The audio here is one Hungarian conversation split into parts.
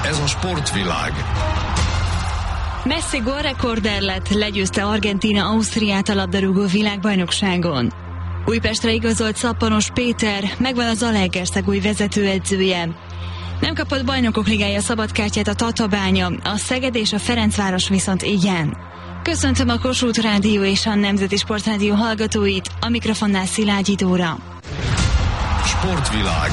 Ez a sportvilág. Messi gólrekorder lett, legyőzte Argentína Ausztriát a labdarúgó világbajnokságon. Újpestre igazolt Szappanos Péter, megvan az Zalaegerszeg új vezetőedzője. Nem kapott Bajnokok Ligája szabadkártyát a Tatabánya, a Szeged és a Ferencváros viszont igen. Köszöntöm a Kossuth Rádió és a Nemzeti Sportrádió hallgatóit, a mikrofonnál Szilágyi Dóra. Sportvilág.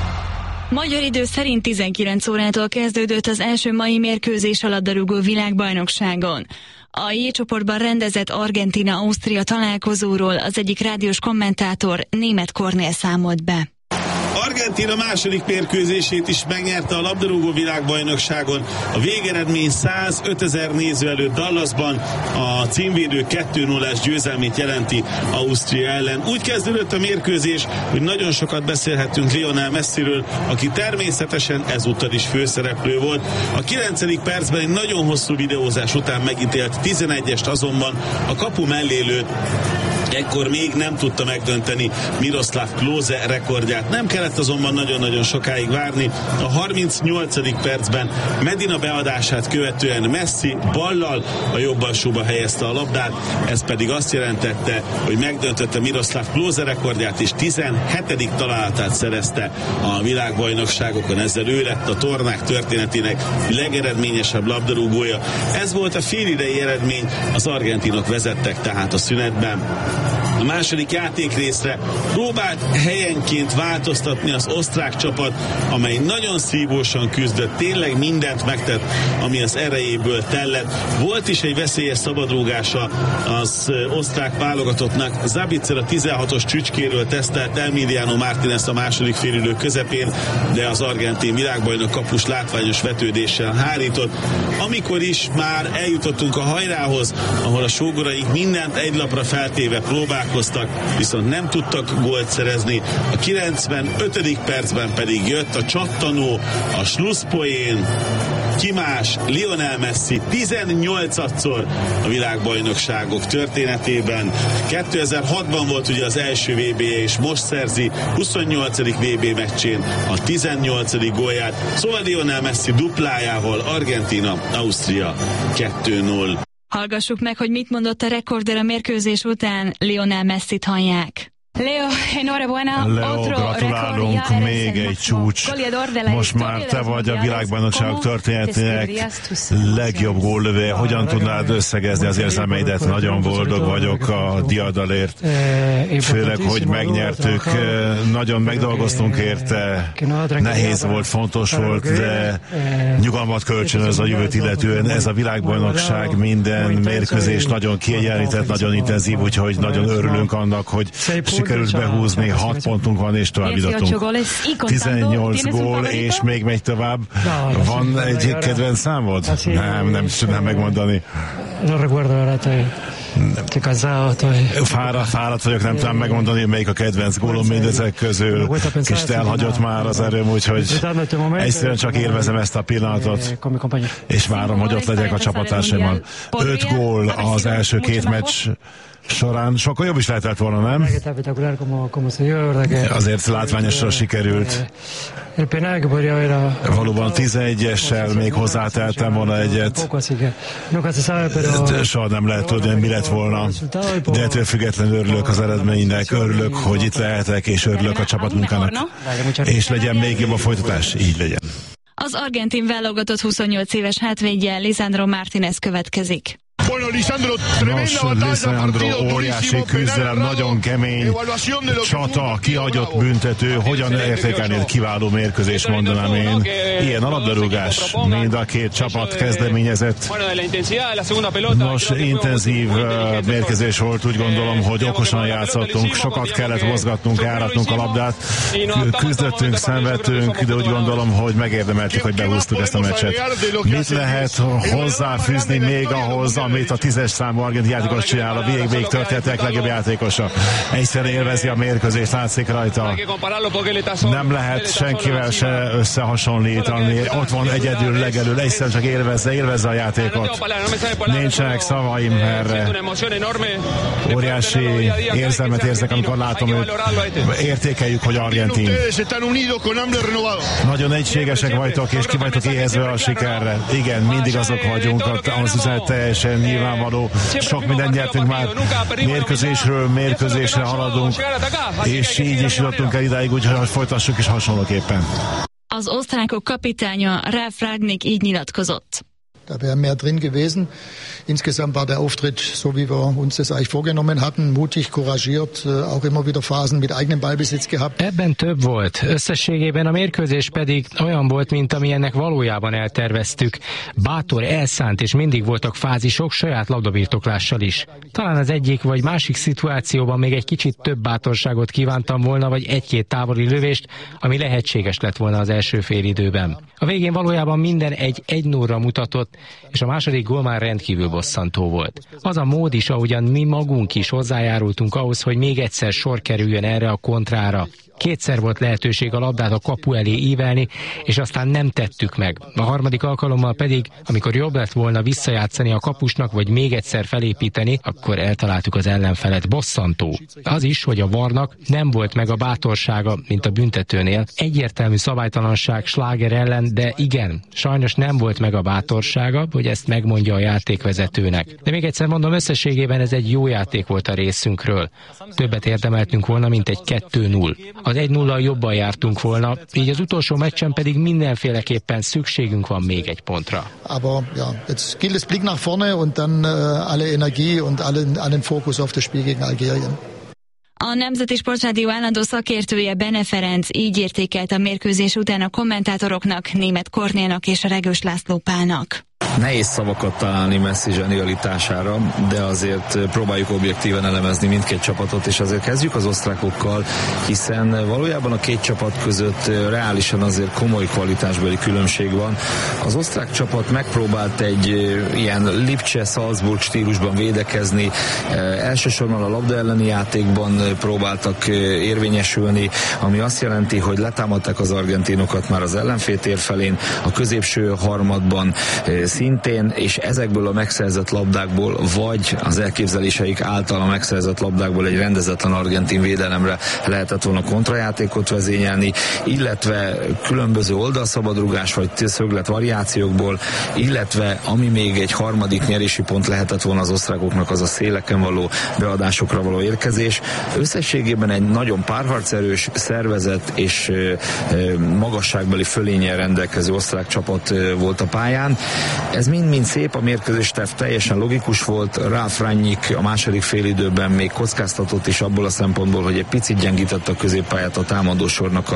Magyar idő szerint 19 órától kezdődött az első mai mérkőzés a labdarúgó világbajnokságon. A J csoportban rendezett Argentína-Ausztria találkozóról az egyik rádiós kommentátor, Németh Kornél számolt be. Argentína második mérkőzését is megnyerte a labdarúgó világbajnokságon. A végeredmény 105 000 néző előtt Dallasban a címvédő 2-0-ás győzelmét jelenti Ausztria ellen. Úgy kezdődött a mérkőzés, hogy nagyon sokat beszélhettünk Lionel Messiről, aki természetesen ezúttal is főszereplő volt. A 9. percben egy nagyon hosszú videózás után megítélt 11-est azonban a kapu mellé lőtt. Ekkor még nem tudta megdönteni Miroslav Klose rekordját. Nem kellett azonban nagyon-nagyon sokáig várni. A 38. percben Medina beadását követően Messi ballal a jobb alsóba helyezte a labdát, ez pedig azt jelentette, hogy megdöntötte Miroslav Klose rekordját, és 17. találatát szerezte a világbajnokságokon. Ezzel ő lett a tornák történetének legeredményesebb labdarúgója. Ez volt a félidei eredmény, az argentinok vezettek tehát a szünetben. A második játékrészre próbált helyenként változtatni az osztrák csapat, amely nagyon szívósan küzdött, tényleg mindent megtett, ami az erejéből tellett. Volt is egy veszélyes szabadrúgása az osztrák válogatottnak. Zabitzer a 16-os csücskéről tesztelt Emiliano Martínez a második félidő közepén, de az argentin világbajnok kapus látványos vetődéssel hárított. Amikor is már eljutottunk a hajrához, ahol a sógoraik mindent egy lapra feltéve próbálkoztak, viszont nem tudtak gólt szerezni. A 95. percben pedig jött a csattanó, a slusszpoén, ki más, Lionel Messi 18-szor a világbajnokságok történetében. 2006-ban volt ugye az első VB-je, és most szerzi 28. VB meccsén a 18. gólját. Szóval Lionel Messi duplájával Argentína, Ausztria 2-0. Hallgassuk meg, hogy mit mondott a rekorder a mérkőzés után. Lionel Messit hallják. Leo, gratulálunk, még egy csúcs. Most már te vagy a világbajnokságok történetének legjobb góllövője. Hogyan tudnád összegezni az érzelmeidet? Nagyon boldog vagyok a diadalért. Főleg, hogy megnyertük. Nagyon megdolgoztunk érte. Nehéz volt, fontos volt, de nyugalmat kölcsönöz a jövőt illetően. Ez a világbajnokság, minden mérkőzés nagyon kiegyenlített, nagyon intenzív, úgyhogy nagyon örülünk annak, hogy sikerült behúzni, 6 pontunk van, és tovább jutottunk. 18 gól, és még megy tovább. Van egy kedvenc számod? Nem tudnám megmondani. Fáradt vagyok, nem tudom megmondani, melyik a kedvenc gólom mindezek közül. Kicsit elhagyott már az erőm, úgyhogy egyszerűen csak élvezem ezt a pillanatot, és várom, hogy ott legyek a csapatársaimmal. 5 gól az első 2 meccs során, sokkal jobb is lehetett volna, nem? Azért látványosra sikerült. Valóban 11-essel még hozzáteltem volna egyet. Soha nem lehet tudni, mi lett volna. De ettől függetlenül örülök az eredménynek, örülök, hogy itt lehetek, és örülök a csapatmunkának. És legyen még jobb a folytatás, így legyen. Az argentin válogatott 28 éves hátvédje Lisandro Martínez következik. Lisandro, óriási küzdelem, nagyon kemény csata, kihagyott büntető, hogyan értékelnéd? Kiváló mérkőzés, mondanám én. Ilyen a labdarúgás, mind a két csapat kezdeményezett. Nos, intenzív mérkőzés volt, úgy gondolom, hogy okosan játszottunk, sokat kellett mozgatnunk, járatnunk a labdát, küzdöttünk, szenvedtünk, de úgy gondolom, hogy megérdemeltük, hogy behúztuk ezt a meccset. Mit lehet hozzáfűzni még ahhoz, ami amit a 10-es számú argentin játékos csinál, a végig történetek legjobb játékosa. Egyszerűen élvezi a mérkőzést, látszik rajta. Nem lehet senkivel se összehasonlítani. Ott van egyedül, legelül, egyszerűen csak élvezze a játékot. Nincsenek szavaim erre. Óriási érzelmet érzek, amikor látom őt. Értékeljük, hogy argentin. Nagyon egységesek vagytok, és ki vagytok éhezve a sikerre. Igen, mindig azok vagyunk, az üzenet teljesen nyilvánvaló. Sok mindent nyertünk már, mérkőzésről mérkőzésre haladunk, és így is jutottunk el idáig, úgyhogy folytassuk is hasonlóképpen. Az osztrákok kapitánya Ralf Rangnick így nyilatkozott. Da wäre mehr drin gewesen. Insgesamt war der Auftritt, so wie wir uns das eigentlich vorgenommen hatten, mutig, couragiert, auch immer wieder Phasen mit eigenem Ballbesitz gehabt. Ebben több volt. Összességében a mérkőzés pedig olyan volt, mint amilyennek valójában elterveztük. Bátor, elszánt, és mindig voltak fázisok saját labdabirtoklással is. Talán az egyik vagy másik szituációban még egy kicsit több bátorságot kívántam volna, vagy egy-két távoli lövést, ami lehetséges lett volna az első félidőben. A végén valójában minden 1-0-ra mutatott, és a második gól már rendkívül bosszantó volt. Az a mód is, ahogyan mi magunk is hozzájárultunk ahhoz, hogy még egyszer sor kerüljön erre a kontrára. Kétszer volt lehetőség a labdát a kapu elé ívelni, és aztán nem tettük meg. A harmadik alkalommal pedig, amikor jobb lett volna visszajátszani a kapusnak, vagy még egyszer felépíteni, akkor eltaláltuk az ellenfelet. Bosszantó. Az is, hogy a VAR-nak nem volt meg a bátorsága, mint a büntetőnél. Egyértelmű szabálytalanság Schlager ellen, de igen, sajnos nem volt meg a bátorsága, hogy ezt megmondja a játékvezetőnek. De még egyszer mondom, összességében ez egy jó játék volt a részünkről. Többet érdemeltünk volna, mint egy 2-0. Az 1-0-al jobban jártunk volna, így az utolsó meccsen pedig mindenféleképpen szükségünk van még egy pontra. Aber ja, jetzt gilt es Blick nach vorne und dann alle Energie und allen Fokus auf das Spiel gegen Algerien. A Nemzeti Sportrádió állandó szakértője Bene Ferenc így értékelt a mérkőzés után a kommentátoroknak, Németh Kornélnak és Regős László Pálnak. Nehéz szavakat találni Messi zsenialitására, de azért próbáljuk objektíven elemezni mindkét csapatot, és azért kezdjük az osztrákokkal, hiszen valójában a két csapat között reálisan azért komoly kvalitásbeli különbség van. Az osztrák csapat megpróbált egy ilyen Lipcse-Salzburg stílusban védekezni, elsősorban a labda elleni játékban próbáltak érvényesülni, ami azt jelenti, hogy letámadták az argentinokat már az ellenféltér felén, a középső harmadban szintén, és ezekből a megszerzett labdákból, vagy az elképzeléseik által a megszerzett labdákból egy rendezetlen argentin védelemre lehetett volna kontrajátékot vezényelni, illetve különböző oldalszabadrugás vagy szöglet variációkból, illetve ami még egy harmadik nyerési pont lehetett volna az osztrákoknak, az a széleken való beadásokra való érkezés. Összességében egy nagyon párharcerős, szervezett és magasságbeli fölénnyel rendelkező osztrák csapat volt a pályán. Ez mind-mind szép, a mérkőzésterv teljesen logikus volt. Ralf Rangnick a második félidőben még kockáztatott is abból a szempontból, hogy egy picit gyengítette a középpályát a támadósornak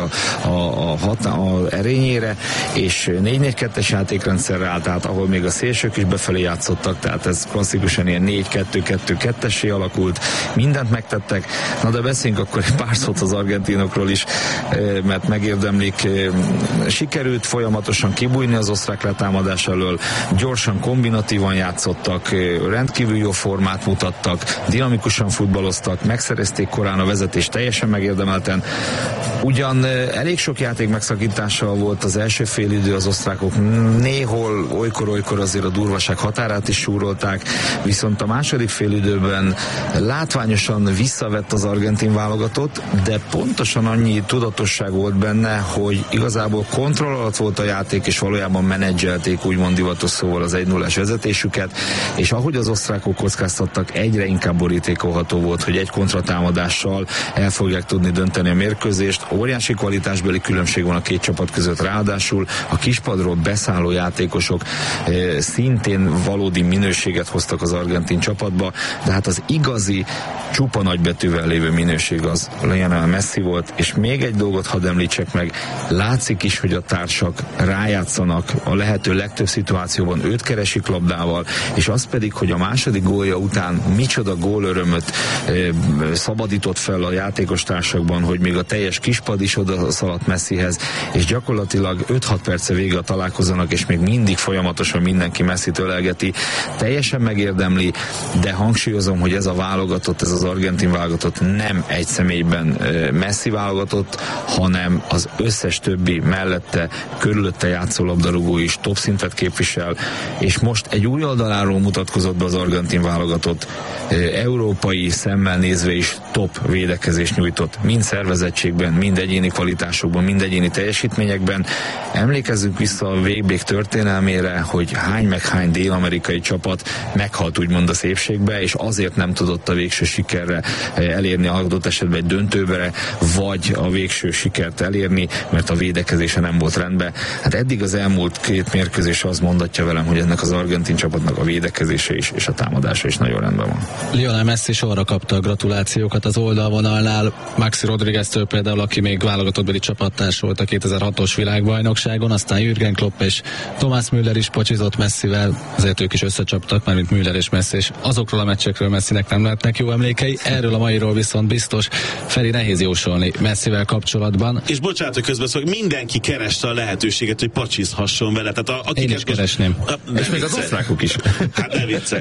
a erényére, és 4-4-2-es játékrendszerre állt át, ahol még a szélsők is befelé játszottak, tehát ez klasszikusan ilyen 4-2-2-2-essé alakult. Mindent megtettek. Na de beszéljünk akkor egy pár szót az argentinokról is, mert megérdemlik. Sikerült folyamatosan kibújni az osztrák letámadás elől, gyorsan, kombinatívan játszottak, rendkívül jó formát mutattak, dinamikusan futballoztak, megszerezték korán a vezetést teljesen megérdemelten. Ugyan elég sok játék megszakítással volt az első félidő, az osztrákok néhol olykor azért a durvaság határát is súrolták, viszont a második félidőben látványosan visszavett az argentin válogatott, de pontosan annyi tudatosság volt benne, hogy igazából kontroll alatt volt a játék, és valójában menedzselték, úgymond divatos szóval az 1-0-es vezetésüket, és ahogy az osztrákok kockáztattak, egyre inkább borítékolható volt, hogy egy kontratámadással el fogják tudni dönteni a mérkőzést. Óriási kvalitásbeli különbség van a két csapat között, ráadásul a kispadról beszálló játékosok szintén valódi minőséget hoztak az argentin csapatba, de hát az igazi, csupa nagybetűvel lévő minőség az Lionel Messi volt, és még egy dolgot hadd említsek meg, látszik is, hogy a társak rájátszanak a lehető legtöbb szituáció szituációban őt keresik labdával, és az pedig, hogy a második gólja után micsoda gólörömöt szabadított fel a játékos társakban, hogy még a teljes kispad is oda szaladt Messihez, és gyakorlatilag 5-6 perce vége a találkozónak, és még mindig folyamatosan mindenki Messit ölelgeti. Teljesen megérdemli, de hangsúlyozom, hogy ez a válogatott, ez az argentin válogatott nem egy személyben Messi válogatott, hanem az összes többi mellette, körülötte játszó labdarúgó is top szintet képvisel, és most egy új oldaláról mutatkozott be az argentin válogatott. Európai szemmel nézve is top védekezést nyújtott, mind szervezettségben, mind egyéni kvalitásokban, mind egyéni teljesítményekben. Emlékezzünk vissza a VB történelmére, hogy hány dél-amerikai csapat meghalt úgymond a szépségbe, és azért nem tudott a végső sikerre elérni, adott esetben egy döntőbe, vagy a végső sikert elérni, mert a védekezése nem volt rendben. Hát eddig az elmúlt 2 mérkőzés az mondatja velem, hogy ennek az argentin csapatnak a védekezése is, és a támadása is nagyon rendben van. Lionel Messi sorra kapta a gratulációkat az oldalvonalnál, Maxi Rodrigueztől például, aki még válogatottbeli csapattárs volt a 2006-os világbajnokságon, aztán Jürgen Klopp és Thomas Müller is pocsizott Messivel, azért ők is összecsaptak, mármint Müller és Messi, és azokról a meccsekről Messinek nem lehetnek jó emlékei, erről a mairól viszont biztos, Feri, nehéz jósolni Messivel kapcsolatban. És bocsánat, hogy közbeszólok, mindenki kereste a lehetőséget, hogy pacsizhasson vele. Tehát én is keresném. És még az osztrákok is. Hát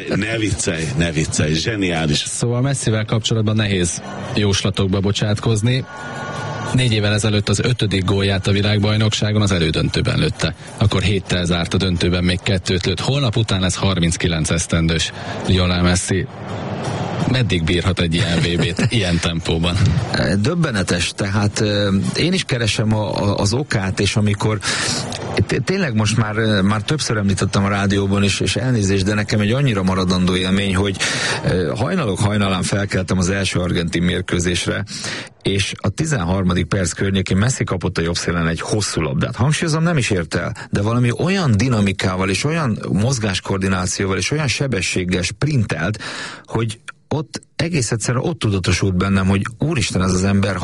ne viccelj, zseniális. Szóval Messivel kapcsolatban nehéz jóslatokba bocsátkozni. 4 évvel ezelőtt az 5. gólját a világbajnokságon az elődöntőben lőtte. Akkor 7-tel zárt a döntőben, még 2-t lőtt. Holnap után lesz 39 esztendős Lionel Messi. Meddig bírhat egy ilyen VB-t ilyen tempóban? Döbbenetes, tehát én is keresem az okát, és amikor tényleg most már többször említettem a rádióban is, és elnézést, de nekem egy annyira maradandó élmény, hogy hajnalán felkeltem az első argentin mérkőzésre, és a 13. perc környékén Messi kapott a jobb szélen egy hosszú labdát. Hangsúlyozom, nem is ért el, de valami olyan dinamikával, és olyan mozgáskoordinációval, és olyan sebességgel sprintelt, hogy ott egész egyszerűen ott tudatosult bennem, hogy úristen, ez az ember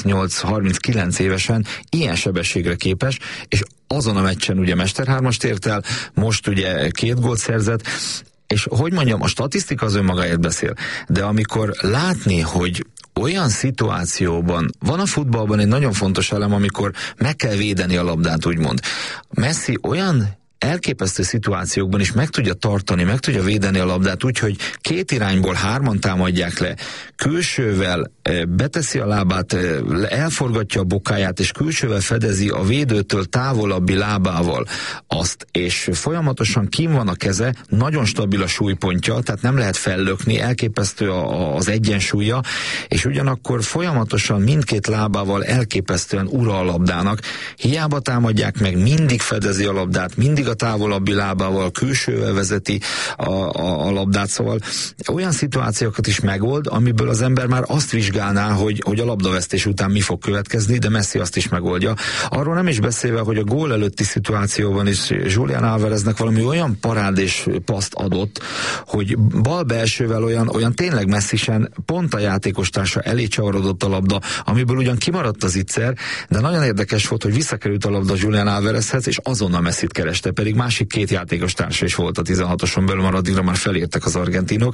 38-39 évesen ilyen sebességre képes, és azon a meccsen ugye Mester 3-ast ért el, most ugye 2 gólt szerzett, és hogy mondjam, a statisztika az önmagáért beszél, de amikor látni, hogy olyan szituációban, van a futballban egy nagyon fontos elem, amikor meg kell védeni a labdát, úgymond. Messi olyan elképesztő szituációkban is meg tudja tartani, meg tudja védeni a labdát úgy, hogy 2 irányból 3-an támadják le, külsővel beteszi a lábát, elforgatja a bokáját, és külsővel fedezi a védőtől távolabbi lábával azt, és folyamatosan kín van a keze, nagyon stabil a súlypontja, tehát nem lehet fellökni, elképesztő az egyensúlya, és ugyanakkor folyamatosan mindkét lábával elképesztően ura a labdának, hiába támadják meg, mindig fedezi a labdát, mindig a távolabbi lábával, külsővel vezeti a labdát, szóval olyan szituációkat is megold, amiből az ember már azt vizsgálná, hogy a labdavesztés után mi fog következni, de Messi azt is megoldja. Arról nem is beszélve, hogy a gól előtti szituációban is Julián Álvareznek valami olyan parádés paszt adott, hogy bal belsővel olyan tényleg Messisen pont a játékostársa elé csavarodott a labda, amiből ugyan kimaradt az icser, de nagyon érdekes volt, hogy visszakerült a labda Julián Álvarezhez, és azonnal Messit kereste, pedig másik 2 játékostársa is volt a 16-oson belül, már addigra már felértek az argentinok.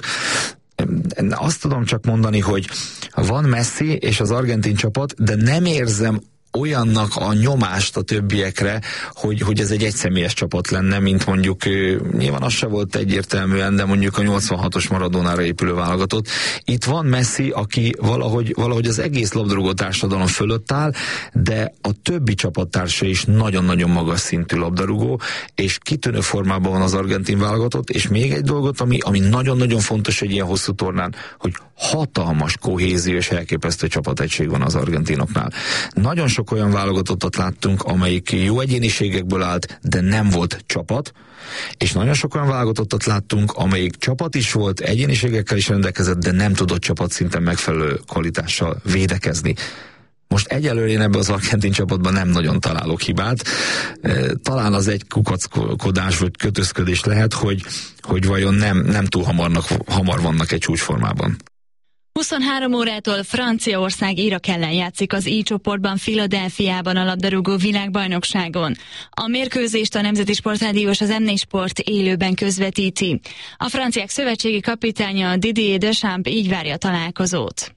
Azt tudom csak mondani, hogy van Messi és az argentin csapat, de nem érzem olyannak a nyomást a többiekre, hogy ez egy egyszemélyes csapat lenne, mint mondjuk, nyilván az se volt egyértelműen, de mondjuk a 86-os Maradónára épülő válogatott. Itt van Messi, aki valahogy az egész labdarúgó társadalom fölött áll, de a többi csapattársa is nagyon-nagyon magas szintű labdarúgó, és kitűnő formában van az argentin válogatott, és még egy dolgot, ami nagyon-nagyon fontos egy ilyen hosszú tornán, hogy hatalmas kohézió és elképesztő csapategység van az argentinoknál. Nagyon sok olyan válogatottat láttunk, amelyik jó egyéniségekből állt, de nem volt csapat, és nagyon sok olyan válogatottat láttunk, amelyik csapat is volt, egyéniségekkel is rendelkezett, de nem tudott csapatszinten megfelelő kvalitással védekezni. Most egyelőre én ebben az argentin csapatban nem nagyon találok hibát. Talán az egy kukackodás vagy kötözködés lehet, hogy vajon nem túl hamar vannak egy csúcsformában. 23 órától Franciaország Irak ellen játszik az I csoportban Philadelphiában a labdarúgó világbajnokságon. A mérkőzést a Nemzeti Sportrádió és az M4 Sport élőben közvetíti. A franciák szövetségi kapitánya Didier Deschamps így várja a találkozót.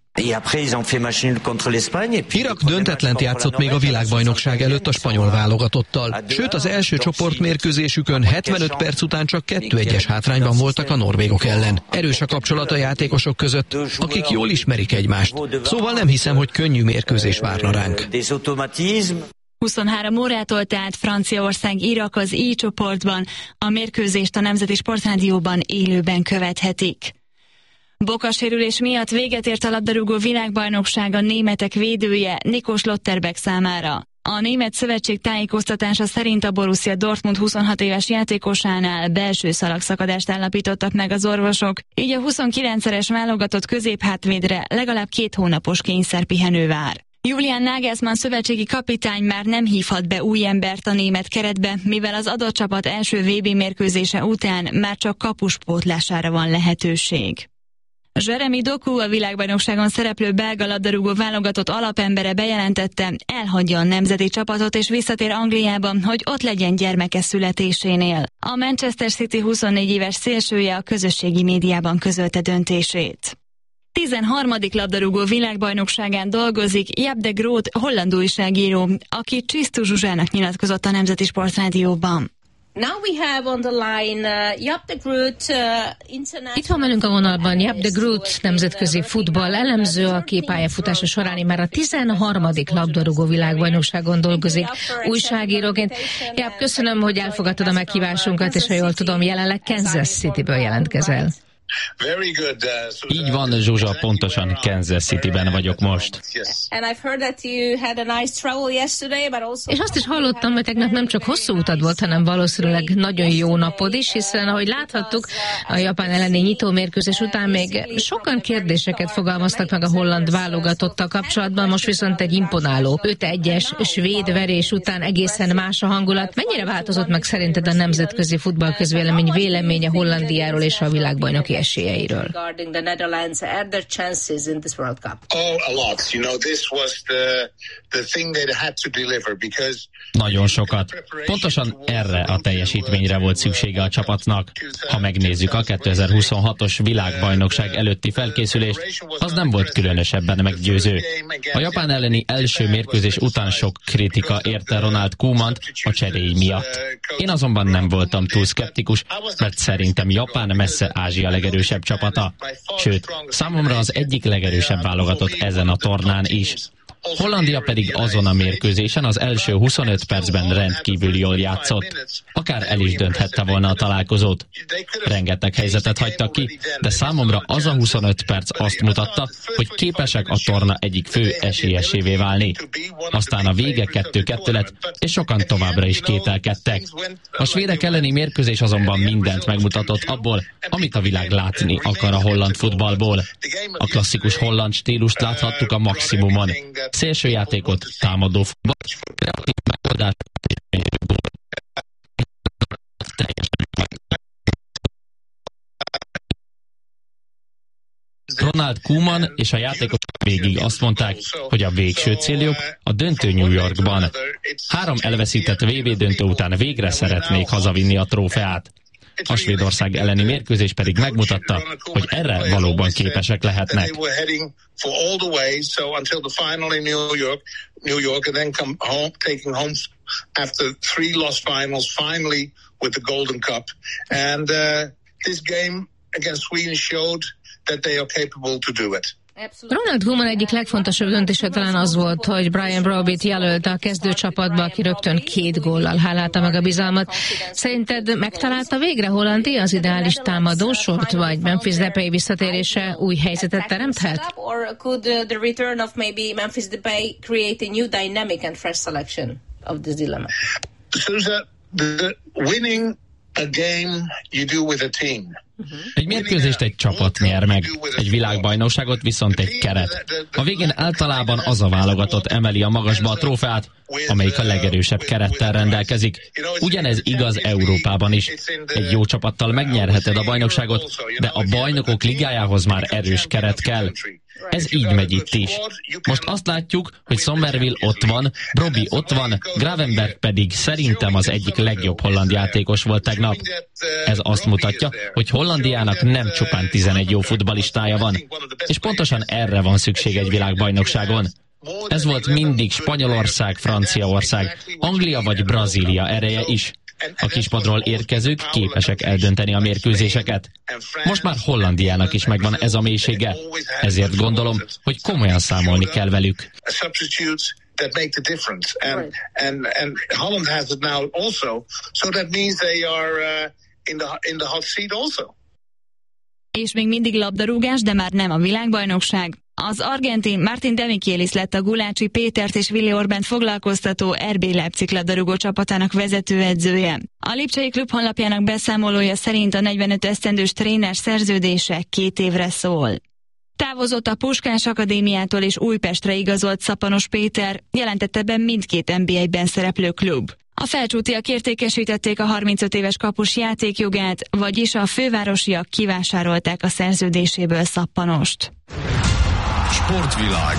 Irak döntetlent játszott még a világbajnokság előtt a spanyol válogatottal. Sőt, az első csoportmérkőzésükön 75 perc után csak 2-1-es hátrányban voltak a norvégok ellen. Erős a kapcsolat a játékosok között, akik jól ismerik egymást. Szóval nem hiszem, hogy könnyű mérkőzés várna ránk. 23 órától tehát Franciaország Irak az I csoportban. A mérkőzést a Nemzeti Sportrádióban élőben követhetik. Bokasérülés miatt véget ért a labdarúgó világbajnokság a németek védője Nico Schlotterbeck számára. A német szövetség tájékoztatása szerint a Borussia Dortmund 26 éves játékosánál belső szalagszakadást állapítottak meg az orvosok, így a 29-szeres válogatott középhátvédre legalább 2 hónapos kényszerpihenő vár. Julian Nagelsmann szövetségi kapitány már nem hívhat be új embert a német keretbe, mivel az adott csapat első VB mérkőzése után már csak kapuspótlására van lehetőség. Jeremy Doku, a világbajnokságon szereplő belga labdarúgó válogatott alapembere bejelentette, elhagyja a nemzeti csapatot és visszatér Angliába, hogy ott legyen gyermeke születésénél. A Manchester City 24 éves szélsője a közösségi médiában közölte döntését. 13. labdarúgó világbajnokságán dolgozik Jaap de Groot, holland újságíró, aki Csisztu Zsuzsának nyilatkozott a Nemzeti Sportrádióban. Itt van velünk a vonalban Jaap de Groot, nemzetközi futball elemző, aki pályafutása során már a 13. labdarúgó világbajnokságon dolgozik újságíróként. Jaap, köszönöm, hogy elfogadtad a meghívásunkat, és ha jól tudom, jelenleg Kansas Cityből jelentkezel. Így van, Zsuzsa, pontosan Kansas Cityben vagyok most. És azt is hallottam, hogy tegnap nem csak hosszú utad volt, hanem valószínűleg nagyon jó napod is, hiszen ahogy láthattuk, a Japán elleni nyitómérkőzés után még sokan kérdéseket fogalmaztak meg a holland válogatottal kapcsolatban, most viszont egy imponáló 5-1-es svéd verés után egészen más a hangulat. Mennyire változott meg szerinted a nemzetközi futballközvélemény véleménye Hollandiáról és a világbajnoki esélyeiről? Nagyon sokat. Pontosan erre a teljesítményre volt szüksége a csapatnak. Ha megnézzük a 2026-os világbajnokság előtti felkészülést, az nem volt különösebben meggyőző. A Japán elleni első mérkőzés után sok kritika érte Ronald Koemant a cseréi miatt. Én azonban nem voltam túl szkeptikus, mert szerintem Japán messze Ázsia legerősebb csapata. Sőt, számomra az egyik legerősebb válogatott ezen a tornán is. Hollandia pedig azon a mérkőzésen az első 25 percben rendkívül jól játszott. Akár el is dönthette volna a találkozót. Rengeteg helyzetet hagytak ki, de számomra az a 25 perc azt mutatta, hogy képesek a torna egyik fő esélyesévé válni. Aztán a vége 2-2 lett, és sokan továbbra is kételkedtek. A svédek elleni mérkőzés azonban mindent megmutatott abból, amit a világ látni akar a holland futballból. A klasszikus holland stílust láthattuk a maximumon. Szélsőjátékot, támadó futball, kreatív megoldás, Ronald Koeman és a játékosok végig azt mondták, hogy a végső céljuk a döntő New Yorkban. 3 elveszített VB döntő után végre szeretnék hazavinni a trófeát. A Svédország elleni mérkőzés pedig megmutatta, hogy erre valóban képesek lehetnek. Ronald Koeman egyik legfontosabb döntése talán az volt, hogy Brian Brobbyt jelölte a kezdőcsapatba, aki rögtön 2 góllal hálálta meg a bizalmat. Szerinted megtalálta végre Hollandia az ideális támadósort, vagy Memphis Depay visszatérése új helyzetet teremthet? Egy mérkőzést egy csapat nyer meg, egy világbajnokságot viszont egy keret. A végén általában az a válogatott emeli a magasba a trófeát, amelyik a legerősebb kerettel rendelkezik. Ugyanez igaz Európában is. Egy jó csapattal megnyerheted a bajnokságot, de a bajnokok ligájához már erős keret kell. Ez így megy itt is. Most azt látjuk, hogy Somerville ott van, Brobbey ott van, Gravenberch pedig szerintem az egyik legjobb holland játékos volt tegnap. Ez azt mutatja, hogy Hollandiának nem csupán 11 jó futballistája van, és pontosan erre van szükség egy világbajnokságon. Ez volt mindig Spanyolország, Franciaország, Anglia vagy Brazília ereje is. A kispadról érkezők képesek eldönteni a mérkőzéseket. Most már Hollandiának is megvan ez a mélysége, ezért gondolom, hogy komolyan számolni kell velük. That make the difference, and Holland has it now also, so that means they are in the hot seat also. És még mindig labdarúgás, de már nem a világbajnokság. Az argentin Martin Demichelis lett a Gulácsi Pétert és Willi Orbánt foglalkoztató RB Leipzig labdarúgó csapatának vezetőedzője. A lipcsei klub honlapjának beszámolója szerint a 45 esztendős tréner szerződése 2 évre szól. Távozott a Puskás Akadémiától és Újpestre igazolt Szapanos Péter, jelentette be mindkét NB1-ben szereplő klub. A felcsútiak értékesítették a 35 éves kapus játékjogát, vagyis a fővárosiak kivásárolták a szerződéséből Szappanost. Sportvilág.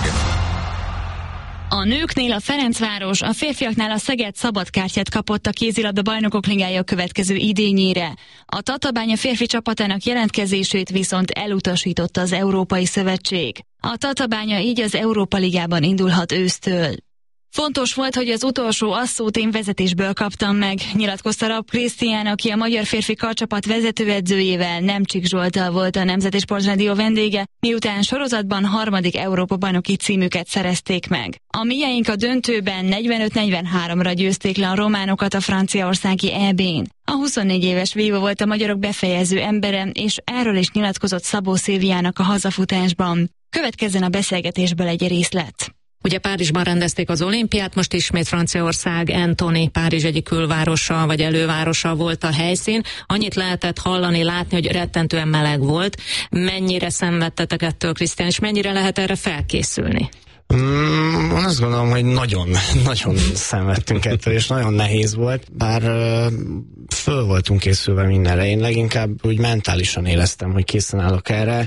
A nőknél a Ferencváros, a férfiaknál a Szeged szabadkártyát kapott a kézilabda bajnokok ligája következő idényére. A Tatabánya férfi csapatának jelentkezését viszont elutasította az Európai Szövetség. A Tatabánya így az Európa Ligában indulhat ősztől. Fontos volt, hogy az utolsó asszót én vezetésből kaptam meg, nyilatkozta Rapp Krisztián, aki a magyar férfi karcsapat vezetőedzőjével, Nemcsik Zsolttal volt a Nemzeti Sportrádió vendége, miután sorozatban 3. Európa-bajnoki címüket szerezték meg. A mieink a döntőben 45-43-ra győzték le a románokat a franciaországi EB-n. A 24 éves vívó volt a magyarok befejező embere, és erről is nyilatkozott Szabó Szilviának a hazafutásban. Következzen a beszélgetésből egy részlet. Ugye Párizsban rendezték az olimpiát, most ismét Franciaország, Antony, Párizs egyik külvárosa vagy elővárosa volt a helyszín. Annyit lehetett hallani, látni, hogy rettentően meleg volt. Mennyire szenvedtetek ettől, Krisztián, és mennyire lehet erre felkészülni? Azt gondolom, hogy nagyon szenvedtünk ettől, és nagyon nehéz volt, bár föl voltunk készülve mindenre. Én leginkább úgy mentálisan éreztem, hogy készen állok erre.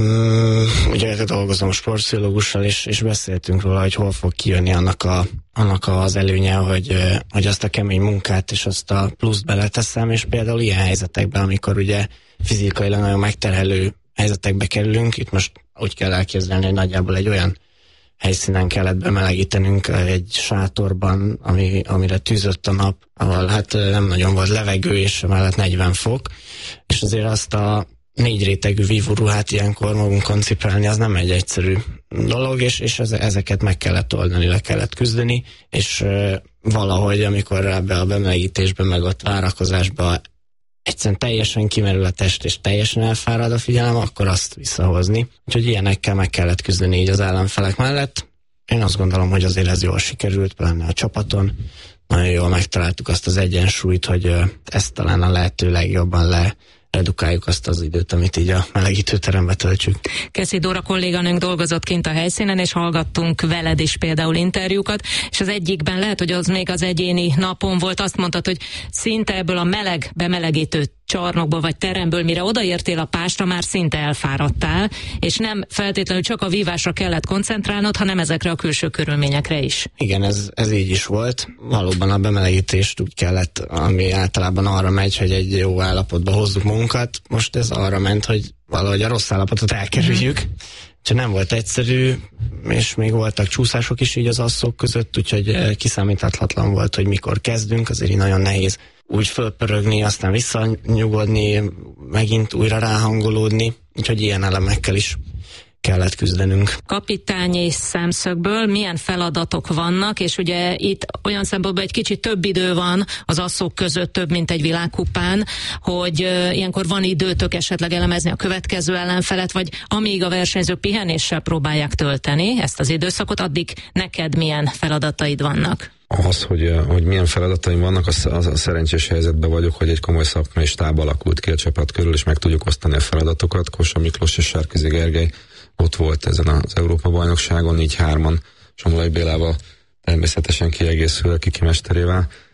Ugye dolgozom sportpszichológussal, és beszéltünk róla, hogy hol fog kijönni annak az előnye, hogy azt a kemény munkát és azt a pluszt beleteszem, és például ilyen helyzetekben, amikor ugye fizikailag nagyon megterhelő helyzetekbe kerülünk, itt most úgy kell elképzelni, hogy nagyjából egy olyan helyszínen kellett bemelegítenünk egy sátorban, amire tűzött a nap, ahol hát nem nagyon volt levegő, és mellett 40 fok, és azért azt a 4 rétegű vívóruhát ilyenkor magunkon cipelni, az nem egy egyszerű dolog, és ezeket meg kellett oldani, le kellett küzdeni, és valahogy, amikor ebbe a bemelegítésben, meg ott várakozásba egyszerűen teljesen kimerül a test, és teljesen elfárad a figyelem, akkor azt visszahozni. Úgyhogy ilyenekkel meg kellett küzdeni így az ellenfelek mellett. Én azt gondolom, hogy azért ez jól sikerült, pláne a csapaton. Nagyon jól megtaláltuk azt az egyensúlyt, hogy ezt talán a lehető legjobban redukáljuk azt az időt, amit így a melegítőterembe töltsük. Keszi Dóra kolléganőnk dolgozott kint a helyszínen, és hallgattunk veled is például interjúkat, és az egyikben lehet, hogy az még az egyéni napon volt, azt mondtad, hogy szinte ebből a meleg bemelegítő csarnokból vagy teremből, mire odaértél a pástra, már szinte elfáradtál, és nem feltétlenül csak a vívásra kellett koncentrálnod, hanem ezekre a külső körülményekre is. Igen, ez így is volt. Valóban a bemelegítést úgy kellett, ami általában arra megy, hogy egy jó állapotba hozzuk magunkat. Most ez arra ment, hogy valahogy a rossz állapotot elkerüljük. Csak nem volt egyszerű, és még voltak csúszások is így az asszok között, úgyhogy kiszámíthatatlan volt, hogy mikor kezdünk, azért nagyon nehéz úgy fölpörögni, aztán visszanyugodni, megint újra ráhangolódni, úgyhogy ilyen elemekkel is kellett küzdenünk. Kapitányi szemszögből milyen feladatok vannak, és ugye itt olyan szempontból egy kicsit több idő van az asszok között, több, mint egy világkupán, hogy ilyenkor van időtök esetleg elemezni a következő ellenfelet, vagy amíg a versenyzők pihenéssel próbálják tölteni ezt az időszakot, addig neked milyen feladataid vannak? Az, hogy milyen feladataim vannak, az a szerencsés helyzetben vagyok, hogy egy komoly szakmai stáb alakult ki a csapat körül, és meg tudjuk osztani a feladatokat. Kósa Miklós és Sárközi Gergely ott volt ezen az Európa-bajnokságon, így 3-an Somlói Bélával természetesen kiegészülve Kiki mesterével.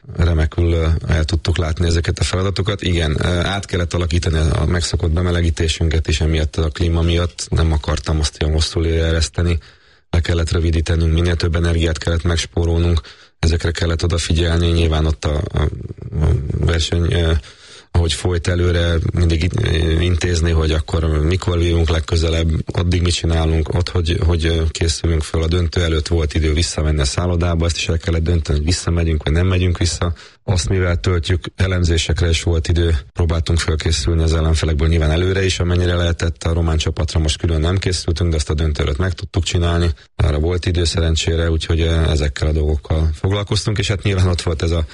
remekül el tudtuk látni ezeket a feladatokat. Igen, át kellett alakítani a megszokott bemelegítésünket is, emiatt a klíma miatt nem akartam azt olyan hosszú ereszteni, le kellett rövidítenünk, minél több energiát kellett megspórolnunk, ezekre kellett odafigyelni, nyilván ott a verseny, ahogy folyt előre, mindig intézni, hogy akkor mikor vívunk legközelebb, addig mit csinálunk, ott, hogy készülünk föl. A döntő előtt volt idő visszamenni a szállodába, ezt is el kellett dönteni, hogy visszamegyünk, vagy nem megyünk vissza. Azt mivel töltjük, elemzésekre is volt idő, próbáltunk felkészülni az ellenfelekből nyilván előre is, amennyire lehetett. A román csapatra most külön nem készültünk, de azt a döntő előtt meg tudtuk csinálni. Arra volt idő szerencsére, úgyhogy ezekkel a dolgokkal foglalkoztunk, és hát nyilván ott volt ez a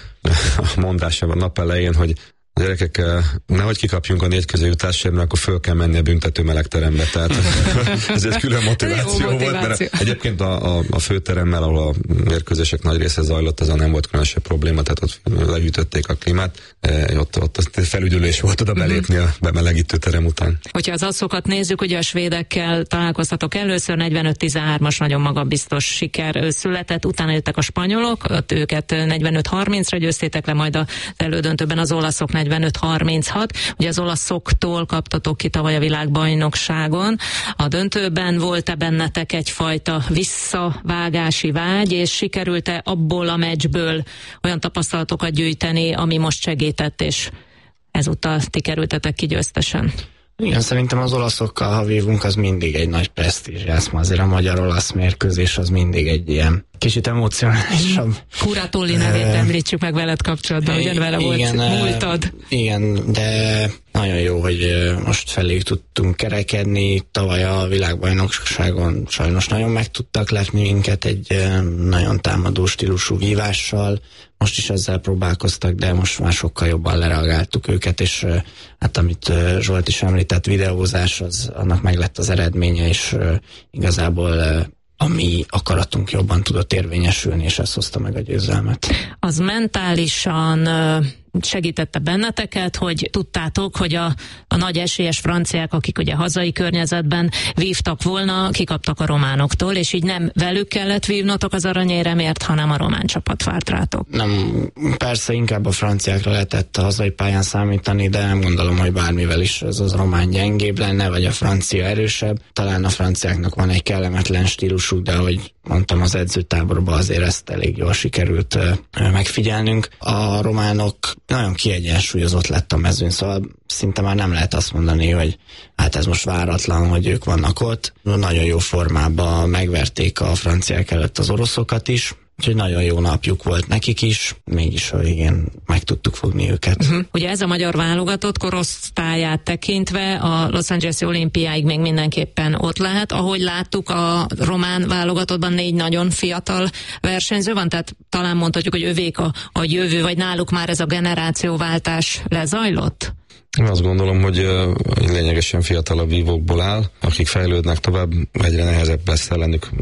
mondás a nap elején, hogy gyerekek, nehogy kikapjunk a 4 közéjutásért, mert akkor föl kell menni a büntető melegterembe. Tehát ez egy külön motiváció volt, mert egyébként a főteremmel, ahol a mérkőzések nagy része zajlott, azon nem volt különösebb probléma, tehát ott lehűtötték a klímát, ott felüdülés volt oda belépni a bemelegítő terem után. Hogyha az asszokat nézzük, ugye a svédekkel találkoztatok először, 45-13-as nagyon magabiztos siker született, utána jöttek a spanyolok, őket 45-30-ra győztétek le, majd az elődöntőben az olaszok 45-36. Ugye az olaszoktól kaptatok ki tavaly a világbajnokságon. A döntőben volt-e bennetek egyfajta visszavágási vágy, és sikerült-e abból a meccsből olyan tapasztalatokat gyűjteni, ami most segített, és ezúttal ti kerültetek ki győztesen? Igen, szerintem az olaszokkal, ha vívunk, az mindig egy nagy presztízs. Azért a magyar-olasz mérkőzés az mindig egy ilyen kicsit emocionálisabb. Kuratolli nevét említsük meg veled kapcsolatban, ugyan vele volt múltad. Igen, de nagyon jó, hogy most felé tudtunk kerekedni. Tavaly a világbajnokságon sajnos nagyon meg tudtak lepni minket egy nagyon támadó stílusú vívással. Most is ezzel próbálkoztak, de most már sokkal jobban lereagáltuk őket, és hát amit Zsolt is említett, videózás, annak meg lett az eredménye, és igazából a mi akaratunk jobban tudott érvényesülni, és ez hozta meg a győzelmet. Az mentálisan segítette benneteket, hogy tudtátok, hogy a nagy esélyes franciák, akik ugye hazai környezetben vívtak volna, kikaptak a románoktól, és így nem velük kellett vívnotok az aranyéremért, hanem a román csapat várt rátok. Nem, persze inkább a franciákra lehetett a hazai pályán számítani, de nem gondolom, hogy bármivel is ez az román gyengébb lenne, vagy a francia erősebb. Talán a franciáknak van egy kellemetlen stílusuk, de ahogy mondtam, az edzőtáborban azért ezt elég jól sikerült megfigyelnünk. A románok nagyon kiegyensúlyozott lett a mezőn, szóval szinte már nem lehet azt mondani, hogy hát ez most váratlan, hogy ők vannak ott. Nagyon jó formában megverték a franciák előtt az oroszokat is, úgyhogy nagyon jó napjuk volt nekik is, mégis a végén meg tudtuk fogni őket. Ugye ez a magyar válogatott korosztályát tekintve a Los Angeles-i olimpiáig még mindenképpen ott lehet. Ahogy láttuk, a román válogatottban 4 nagyon fiatal versenyző van, tehát talán mondhatjuk, hogy övék a jövő, vagy náluk már ez a generációváltás lezajlott? Én azt gondolom, hogy lényegesen fiatalabb vívókból áll, akik fejlődnek tovább, egyre nehezebb lesz ellenük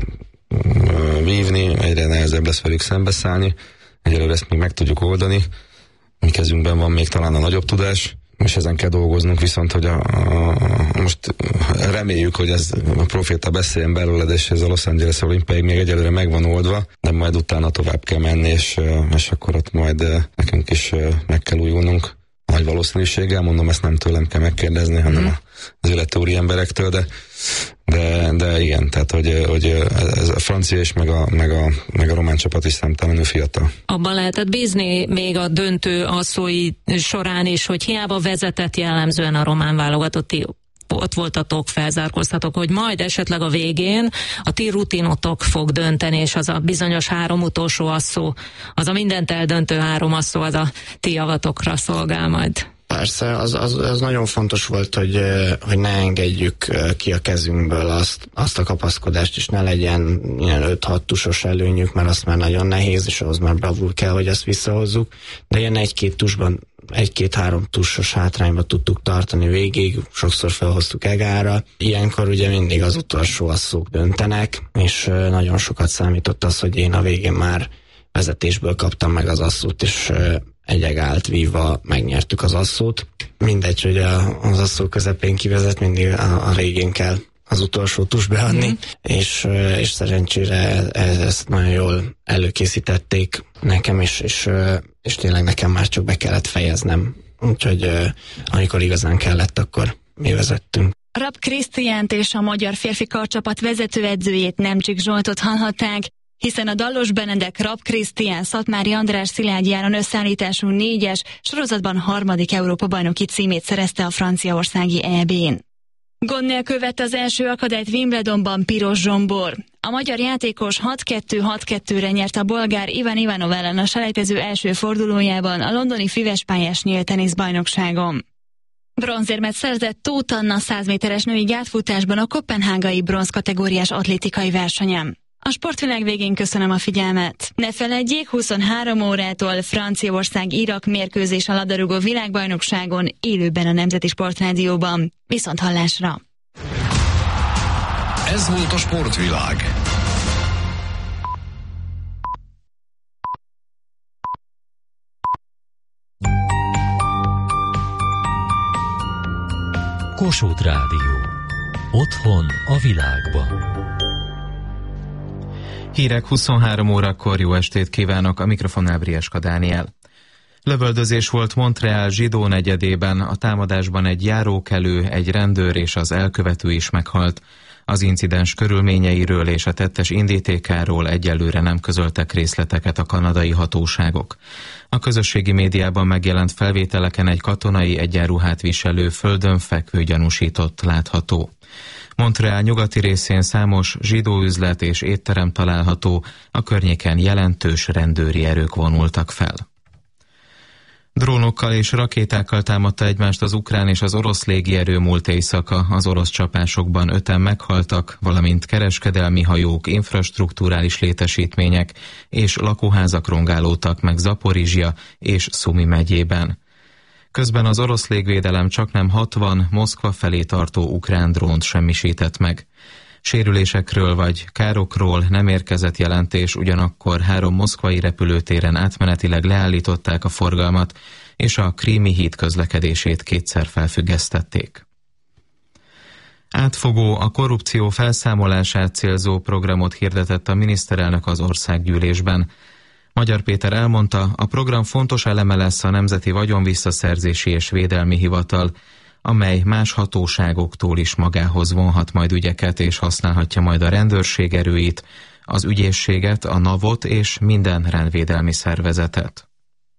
vívni, egyre nehezebb lesz velük szembeszállni. Egyelőre ezt még meg tudjuk oldani. Mi kezünkben van még talán a nagyobb tudás, és ezen kell dolgoznunk, viszont hogy most reméljük, hogy ez a proféta beszéljen belőled, és ez a Los Angeles olimpiáig még egyelőre meg van oldva, de majd utána tovább kell menni, és akkor ott majd nekünk is meg kell újulnunk. Nagy valószínűséggel, mondom, ezt nem tőlem kell megkérdezni, hanem az illető úri emberektől, de igen, tehát hogy ez a francia és meg a román csapat is számtalanul fiatal. Abban lehetett bízni még a döntő asszói során is, hogy hiába vezetett jellemzően a román válogatott, ott voltatok, felzárkóztatok, hogy majd esetleg a végén a ti rutinotok fog dönteni, és az a bizonyos 3 utolsó asszó, az a mindent eldöntő 3 asszó, az a ti javatokra szolgál majd. Persze, az nagyon fontos volt, hogy ne engedjük ki a kezünkből azt a kapaszkodást, és ne legyen ilyen 5-6 tusos előnyük, mert azt már nagyon nehéz, és ahhoz már bravúr kell, hogy ezt visszahozzuk, de ilyen 1-2 tusban, 1-2-3 tussos hátrányba tudtuk tartani végig, sokszor felhoztuk egára. Ilyenkor ugye mindig az utolsó asszók döntenek, és nagyon sokat számított az, hogy én a végén már vezetésből kaptam meg az asszót, és egy egált vívva megnyertük az asszót. Mindegy, hogy az asszó közepén kivezet, mindig a végén kell az utolsó tus beadni, és szerencsére ezt nagyon jól előkészítették nekem, és tényleg nekem már csak be kellett fejeznem. Úgyhogy amikor igazán kellett, akkor mi vezettünk. Rapp Krisztiánt és a magyar férfi karcsapat vezetőedzőjét, Nemcsik Zsoltot hallhatták, hiszen a Dallos Benedek, Rapp Krisztián, Szatmári András, Szilágyi Áron összeállítású 4-es sorozatban 3. Európa-bajnoki címét szerezte a franciaországi EB-n. Gond nélkül vette az első akadályt Wimbledonban Piros Zsombor. A magyar játékos 6-2-6-2-re nyert a bolgár Ivan Ivanov ellen a selejtező első fordulójában a londoni füvespályás nyílt teniszbajnokságon. Bronzérmet szerzett Tóth Anna 100 méteres női gátfutásban a koppenhágai bronz kategóriás atlétikai versenyen. A sportvilág végén köszönöm a figyelmet. Ne feledjék, 23 órától Franciaország-Irak mérkőzés a labdarúgó világbajnokságon élőben a Nemzeti Sportrádióban. Viszont hallásra! Ez volt a sportvilág. Kossuth Rádió. Otthon a világban. Hírek 23 órakor, jó estét kívánok, a mikrofonnál Brieska Dániel. Lövöldözés volt Montreal zsidó negyedében, a támadásban egy járókelő, egy rendőr és az elkövető is meghalt. Az incidens körülményeiről és a tettes indítékáról egyelőre nem közöltek részleteket a kanadai hatóságok. A közösségi médiában megjelent felvételeken egy katonai egyenruhát viselő, földön fekvő gyanúsított látható. Montreal nyugati részén számos zsidó üzlet és étterem található, a környéken jelentős rendőri erők vonultak fel. Drónokkal és rakétákkal támadta egymást az ukrán és az orosz légierő múlt éjszaka. Az orosz csapásokban 5-en meghaltak, valamint kereskedelmi hajók, infrastrukturális létesítmények és lakóházak rongálódtak meg Zaporizsja és Szumi megyében. Közben az orosz légvédelem csaknem 60 Moszkva felé tartó ukrán drónt semmisített meg. Sérülésekről vagy károkról nem érkezett jelentés, ugyanakkor 3 moszkvai repülőtéren átmenetileg leállították a forgalmat, és a Krími híd közlekedését 2-szer felfüggesztették. Átfogó, a korrupció felszámolását célzó programot hirdetett a miniszterelnök az országgyűlésben. Magyar Péter elmondta, a program fontos eleme lesz a Nemzeti Vagyonvisszaszerzési és Védelmi Hivatal, amely más hatóságoktól is magához vonhat majd ügyeket, és használhatja majd a rendőrség erőit, az ügyészséget, a NAV-ot és minden rendvédelmi szervezetet.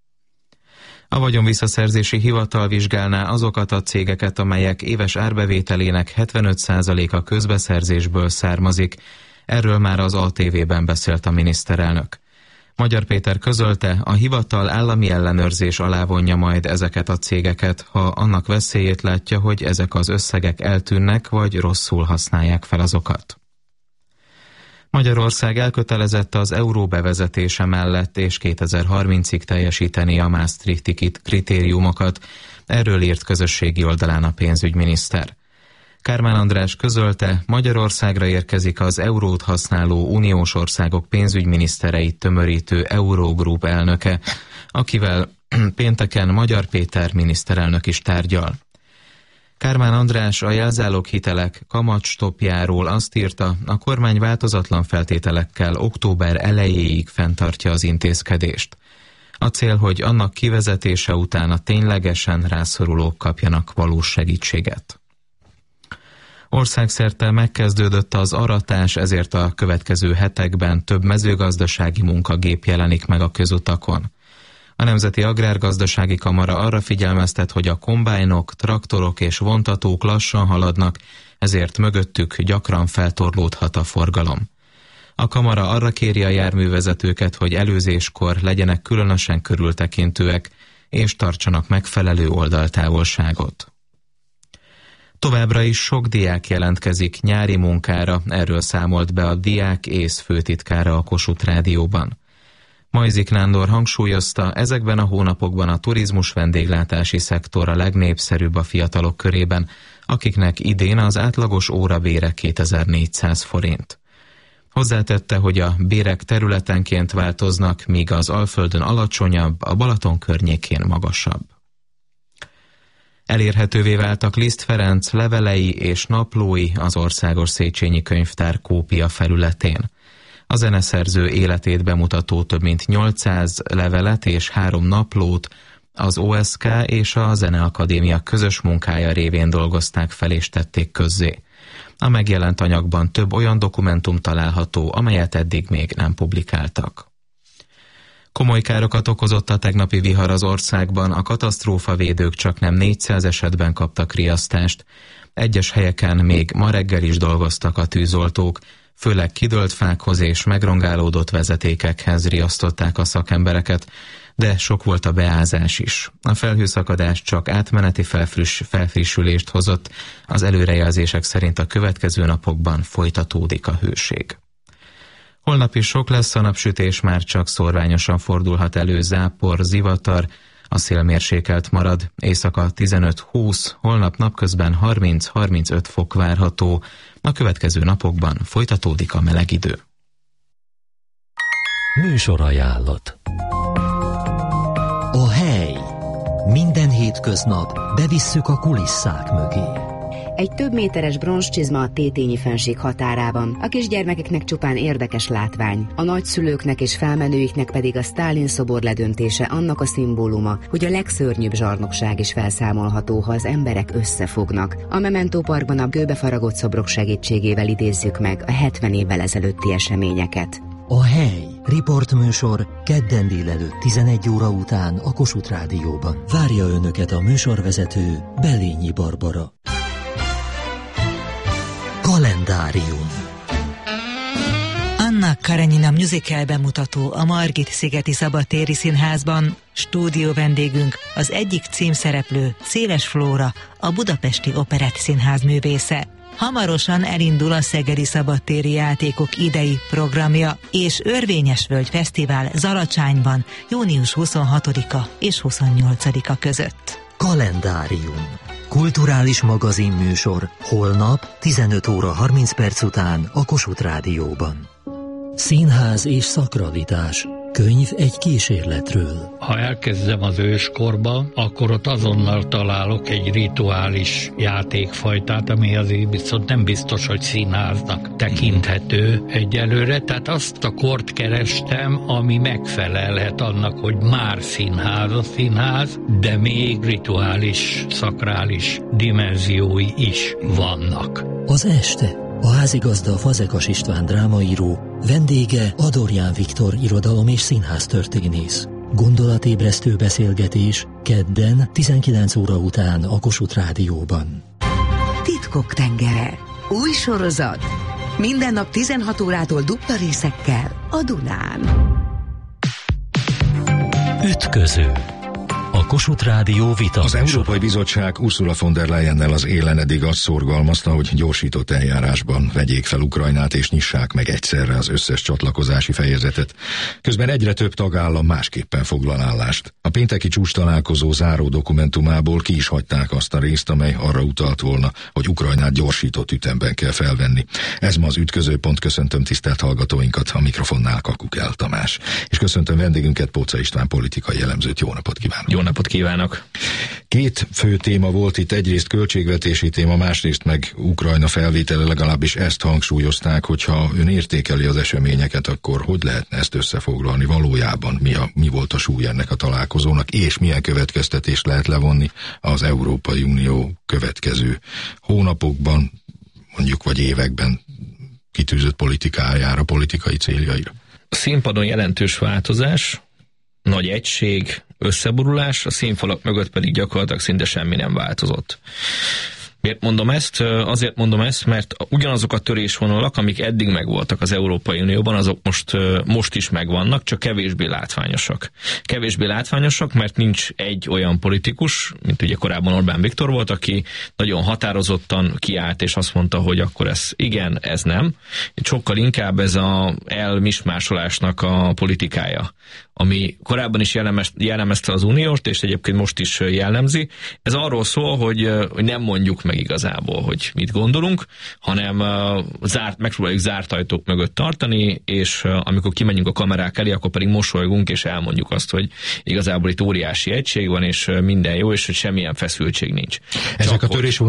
A Vagyonvisszaszerzési Hivatal vizsgálná azokat a cégeket, amelyek éves árbevételének 75%-a közbeszerzésből származik. Erről már az ATV-ben beszélt a miniszterelnök. Magyar Péter közölte, a hivatal állami ellenőrzés alá vonja majd ezeket a cégeket, ha annak veszélyét látja, hogy ezek az összegek eltűnnek, vagy rosszul használják fel azokat. Magyarország elkötelezett az euró bevezetése mellett, és 2030-ig teljesíteni a Maastrichti kritériumokat. Erről írt közösségi oldalán a pénzügyminiszter. Kármán András közölte, Magyarországra érkezik az eurót használó uniós országok pénzügyminisztereit tömörítő Eurogroup elnöke, akivel pénteken Magyar Péter miniszterelnök is tárgyal. Kármán András a jelzáloghitelek kamatstoppjáról azt írta, a kormány változatlan feltételekkel október elejéig fenntartja az intézkedést. A cél, hogy annak kivezetése után a ténylegesen rászorulók kapjanak valós segítséget. Országszerte megkezdődött az aratás, ezért a következő hetekben több mezőgazdasági munkagép jelenik meg a közutakon. A Nemzeti Agrárgazdasági Kamara arra figyelmeztet, hogy a kombájnok, traktorok és vontatók lassan haladnak, ezért mögöttük gyakran feltorlódhat a forgalom. A kamara arra kéri a járművezetőket, hogy előzéskor legyenek különösen körültekintőek, és tartsanak megfelelő oldaltávolságot. Továbbra is sok diák jelentkezik nyári munkára, erről számolt be a Diák ÉSZ főtitkára a Kossuth Rádióban. Majzik Nándor hangsúlyozta, ezekben a hónapokban a turizmus vendéglátási szektor a legnépszerűbb a fiatalok körében, akiknek idén az átlagos órabére 2400 forint. Hozzátette, hogy a bérek területenként változnak, míg az Alföldön alacsonyabb, a Balaton környékén magasabb. Elérhetővé váltak Liszt Ferenc levelei és naplói az Országos Széchenyi Könyvtár kópia felületén. A zeneszerző életét bemutató több mint 800 levelet és 3 naplót az OSK és a Zeneakadémia közös munkája révén dolgozták fel és tették közzé. A megjelent anyagban több olyan dokumentum található, amelyet eddig még nem publikáltak. Komoly károkat okozott a tegnapi vihar az országban, a katasztrófavédők csaknem 400 esetben kaptak riasztást. Egyes helyeken még ma reggel is dolgoztak a tűzoltók, főleg kidőlt fákhoz és megrongálódott vezetékekhez riasztották a szakembereket, de sok volt a beázás is. A felhőszakadás csak átmeneti felfrissülést hozott, az előrejelzések szerint a következő napokban folytatódik a hőség. Holnap is sok lesz, a napsütés már csak szórványosan fordulhat elő, zápor, zivatar, a szél mérsékelt marad, éjszaka 15-20, holnap napközben 30-35 fok várható, a következő napokban folytatódik a meleg idő. Műsorajánlat. A hely. Minden hétköznap bevisszük a kulisszák mögé. Egy több méteres bronzcsizma a Tétényi fenség határában. A kisgyermekeknek csupán érdekes látvány. A nagyszülőknek és felmenőiknek pedig a Sztálin szobor ledöntése annak a szimbóluma, hogy a legszörnyűbb zsarnokság is felszámolható, ha az emberek összefognak. A Memento Parkban a kőbefaragott szobrok segítségével idézzük meg a 70 évvel ezelőtti eseményeket. A hely. Riportműsor kedden délelőtt 11 óra után a Kossuth Rádióban. Várja önöket a műsorvezető Belényi Barbara. Kalendárium. Anna Karenina musical bemutató a Margit-szigeti Szabadtéri Színházban. Stúdió vendégünk az egyik címszereplő, Széles Flóra, a Budapesti Operett Színház művésze. Hamarosan elindul a Szegedi Szabadtéri Játékok idei programja, és Örvényesvölgy Fesztivál Zalacsányban június 26-a és 28-a között. Kalendárium. Kulturális magazinműsor holnap 15 óra 30 perc után a Kossuth Rádióban. Színház és szakralitás. Könyv egy kísérletről. Ha elkezdem az őskorba, akkor ott azonnal találok egy rituális játékfajtát, ami azért viszont nem biztos, hogy színháznak tekinthető egyelőre. Tehát azt a kort kerestem, ami megfelelhet annak, hogy már színház a színház, de még rituális, szakrális dimenziói is vannak. Az este. A házigazda Fazekas István drámaíró, vendége Adorján Viktor irodalom- és színháztörténész. Gondolatébresztő beszélgetés kedden 19 óra után a Kossuth Rádióban. Titkok tengere. Új sorozat. Minden nap 16 órától dupla részekkel a Dunán. Ütköző. A Kossuth Rádió vita. Az Európai Bizottság Ursula von der Leyennel az élen eddig azt szorgalmazta, hogy gyorsított eljárásban vegyék fel Ukrajnát és nyissák meg egyszerre az összes csatlakozási fejezetet. Közben egyre több tagállam másképpen foglal állást. A pénteki csúcstalálkozó záró dokumentumából ki is hagyták azt a részt, amely arra utalt volna, hogy Ukrajnát gyorsított ütemben kell felvenni. Ez ma az Ütközőpont. Köszöntöm tisztelt hallgatóinkat, a mikrofonnál Kakukell Tamás. És köszöntöm vendégünket, Póca István politikai elemzőt. Jó napot kívánok! Jó napot kívánok! Két fő téma volt itt, egyrészt költségvetési téma, másrészt meg Ukrajna felvétele, legalábbis ezt hangsúlyozták, hogyha ön értékeli az eseményeket, akkor hogy lehetne ezt összefoglalni valójában, mi volt a súly ennek a találkozónak, és milyen következtetést lehet levonni az Európai Unió következő hónapokban, mondjuk vagy években kitűzött politikájára, politikai céljaira. A színpadon jelentős változás, nagy egység, összeborulás, a színfalak mögött pedig gyakorlatilag szinte semmi nem változott. Miért mondom ezt? Azért mondom ezt, mert ugyanazok a törésvonalak, amik eddig megvoltak az Európai Unióban, azok most is megvannak, csak kevésbé látványosak. Kevésbé látványosak, mert nincs egy olyan politikus, mint ugye korábban Orbán Viktor volt, aki nagyon határozottan kiállt, és azt mondta, hogy akkor ez igen, ez nem. Sokkal inkább ez a elmismásolásnak a politikája ami korábban is jellemezte az unióst, és egyébként most is jellemzi. Ez arról szól, hogy nem mondjuk meg igazából, hogy mit gondolunk, hanem megpróbáljuk zárt ajtók mögött tartani, és amikor kimegyünk a kamerák elé, akkor pedig mosolygunk, és elmondjuk azt, hogy igazából itt óriási egység van, és minden jó, és hogy semmilyen feszültség nincs. Ezek a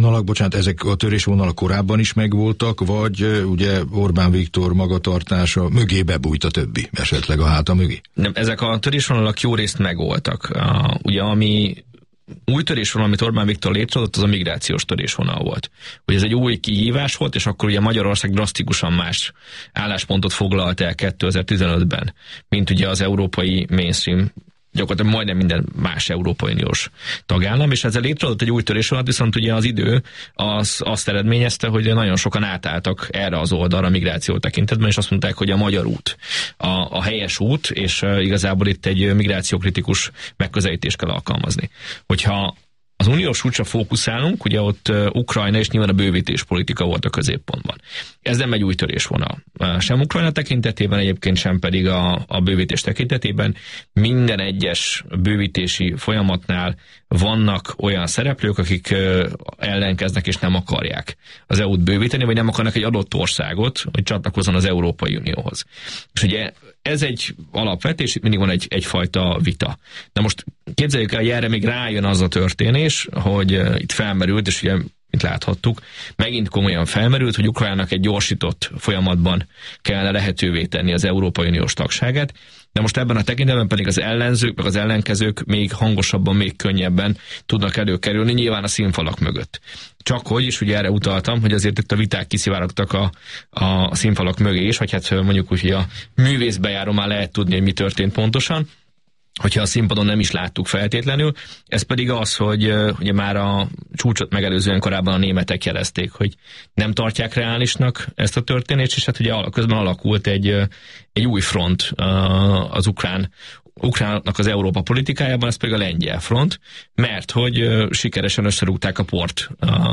törésvonalak korábban is megvoltak, vagy ugye Orbán Viktor magatartása mögé bebújt a többi, esetleg a háta mögé? Nem, ezek a törésvonalak jó részt megvoltak. Ugye ami új törésvonal, amit Orbán Viktor létrehozott, az a migrációs törésvonal volt. Hogy ez egy új kihívás volt, és akkor ugye Magyarország drasztikusan más álláspontot foglalt el 2015-ben, mint ugye az európai mainstream, gyakorlatilag majdnem minden más Európai Uniós tagállam, és ezzel létrehozott egy új törésvonalat, viszont ugye az idő azt eredményezte, hogy nagyon sokan átálltak erre az oldalra a migráció tekintetben, és azt mondták, hogy a magyar út a helyes út, és igazából itt egy migrációkritikus megközelítést kell alkalmazni. Hogyha az uniós útra fókuszálunk, ugye ott Ukrajna és nyilván a bővítés politika volt a középpontban. Ez nem egy új törésvonal. Sem Ukrajna tekintetében, egyébként sem pedig a bővítés tekintetében. Minden egyes bővítési folyamatnál vannak olyan szereplők, akik ellenkeznek és nem akarják az EU-t bővíteni, vagy nem akarnak egy adott országot, hogy csatlakozzon az Európai Unióhoz. És ugye ez egy alapvetés, itt mindig van egyfajta vita. De most képzeljük el, hogy erre még rájön az a történés, hogy itt felmerült, és ugye, mint láthattuk, megint komolyan felmerült, hogy Ukrajnának egy gyorsított folyamatban kellene lehetővé tenni az Európai Uniós tagságát, de most ebben a tekintetben pedig az ellenzők, meg az ellenkezők még hangosabban, még könnyebben tudnak előkerülni, nyilván a színfalak mögött. Csak hogy, és ugye erre utaltam, hogy azért itt a viták kiszivárogtak a színfalak mögé is, vagy hát mondjuk úgy, hogy a művészbejáró már lehet tudni, hogy mi történt pontosan, hogyha a színpadon nem is láttuk feltétlenül. Ez pedig az, hogy ugye már a csúcsot megelőzően korábban a németek jelezték, hogy nem tartják reálisnak ezt a történést, és hát ugye közben alakult egy új front az ukránnak az Európa politikájában, ez pedig a lengyel front, mert hogy sikeresen összerúgták a port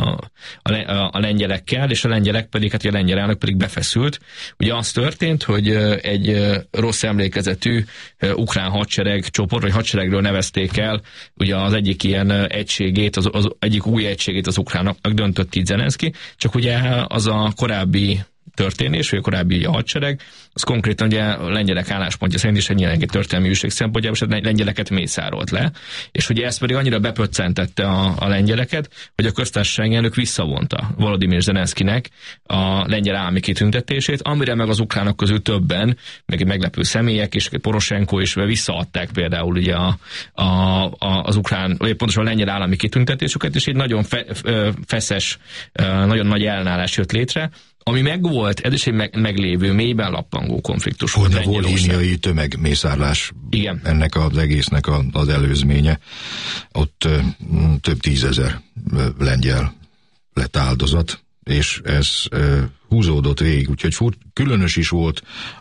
a lengyelekkel, és a lengyelek pedig, hát a lengyel elnök pedig befeszült. Ugye az történt, hogy egy rossz emlékezetű ukrán hadsereg csoport, vagy hadseregről nevezték el, ugye az egyik ilyen egységét, az egyik új egységét az ukránoknak döntött így Zelenszky, csak ugye az a korábbi történés, vagy a korábbi hadsereg, az konkrétan ugye a lengyelek álláspontja szerint is egy jelenlegi történelmi ügység szempontjából, és a lengyeleket mészárolt le, és ugye ez pedig annyira bepöccentette a lengyeleket, hogy a köztársasági elnök visszavonta Volodymyr Zelenszkynek a lengyel állami kitüntetését, amire meg az ukránok közül többen, meg meglepő személyek, és Poroshenko is visszaadták például ugye az ukrán, vagy pontosan a lengyel állami kitüntetésüket, és egy nagyon feszes, nagyon nagy ellenállás jött létre, ami megvolt, ez is egy meglévő, mélyben lappangó konfliktus volt. A volíniai tömegmészárlás, igen. Ennek az egésznek az előzménye. Ott több 10 000 lengyel lett áldozat, és ez húzódott végig, úgyhogy különös is volt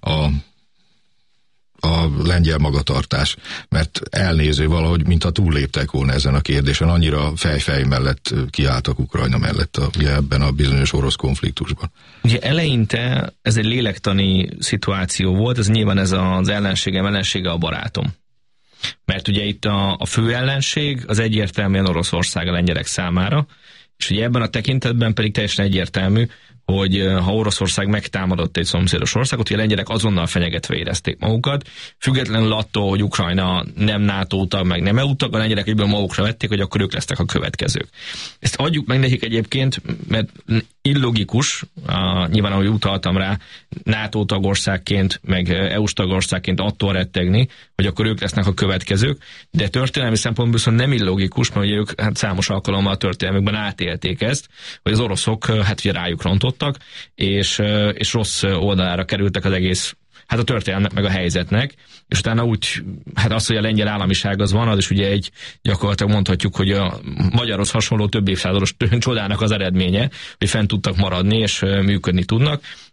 a lengyel magatartás, mert elnéző valahogy, mintha túlléptek volna ezen a kérdésen, annyira fej mellett kiálltak Ukrajna mellett ugye ebben a bizonyos orosz konfliktusban. Ugye eleinte ez egy lélektani szituáció volt, ez nyilván ez az ellensége a barátom. Mert ugye itt a fő ellenség az egyértelműen Oroszország a lengyelek számára, és ugye ebben a tekintetben pedig teljesen egyértelmű, hogy ha Oroszország megtámadott egy szomszédos országot, hogy a lengyelek azonnal fenyegetve érezték magukat, függetlenül attól, hogy Ukrajna nem NATO tag, meg nem EU tag, a lengyelek egyből magukra vették, hogy akkor ők lesznek a következők. Ezt adjuk meg nekik egyébként, mert illogikus, nyilván ahogy utaltam rá, NATO tagországként, meg EU-s tagországként attól rettegni, hogy akkor ők lesznek a következők, de történelmi szempontból viszont nem illogikus, mert ők hát számos alkalommal a történelmükben átélték ezt, hogy az oroszok hát ugye rájuk rontottak, és rossz oldalára kerültek az egész, hát a történelmnek meg a helyzetnek, és utána úgy, hát az, hogy a lengyel államiság az van, az is ugye gyakorlatilag mondhatjuk, hogy a magyarhoz hasonló több évszázados csodának az eredménye, hogy fent tudtak maradni, és működni tudnak,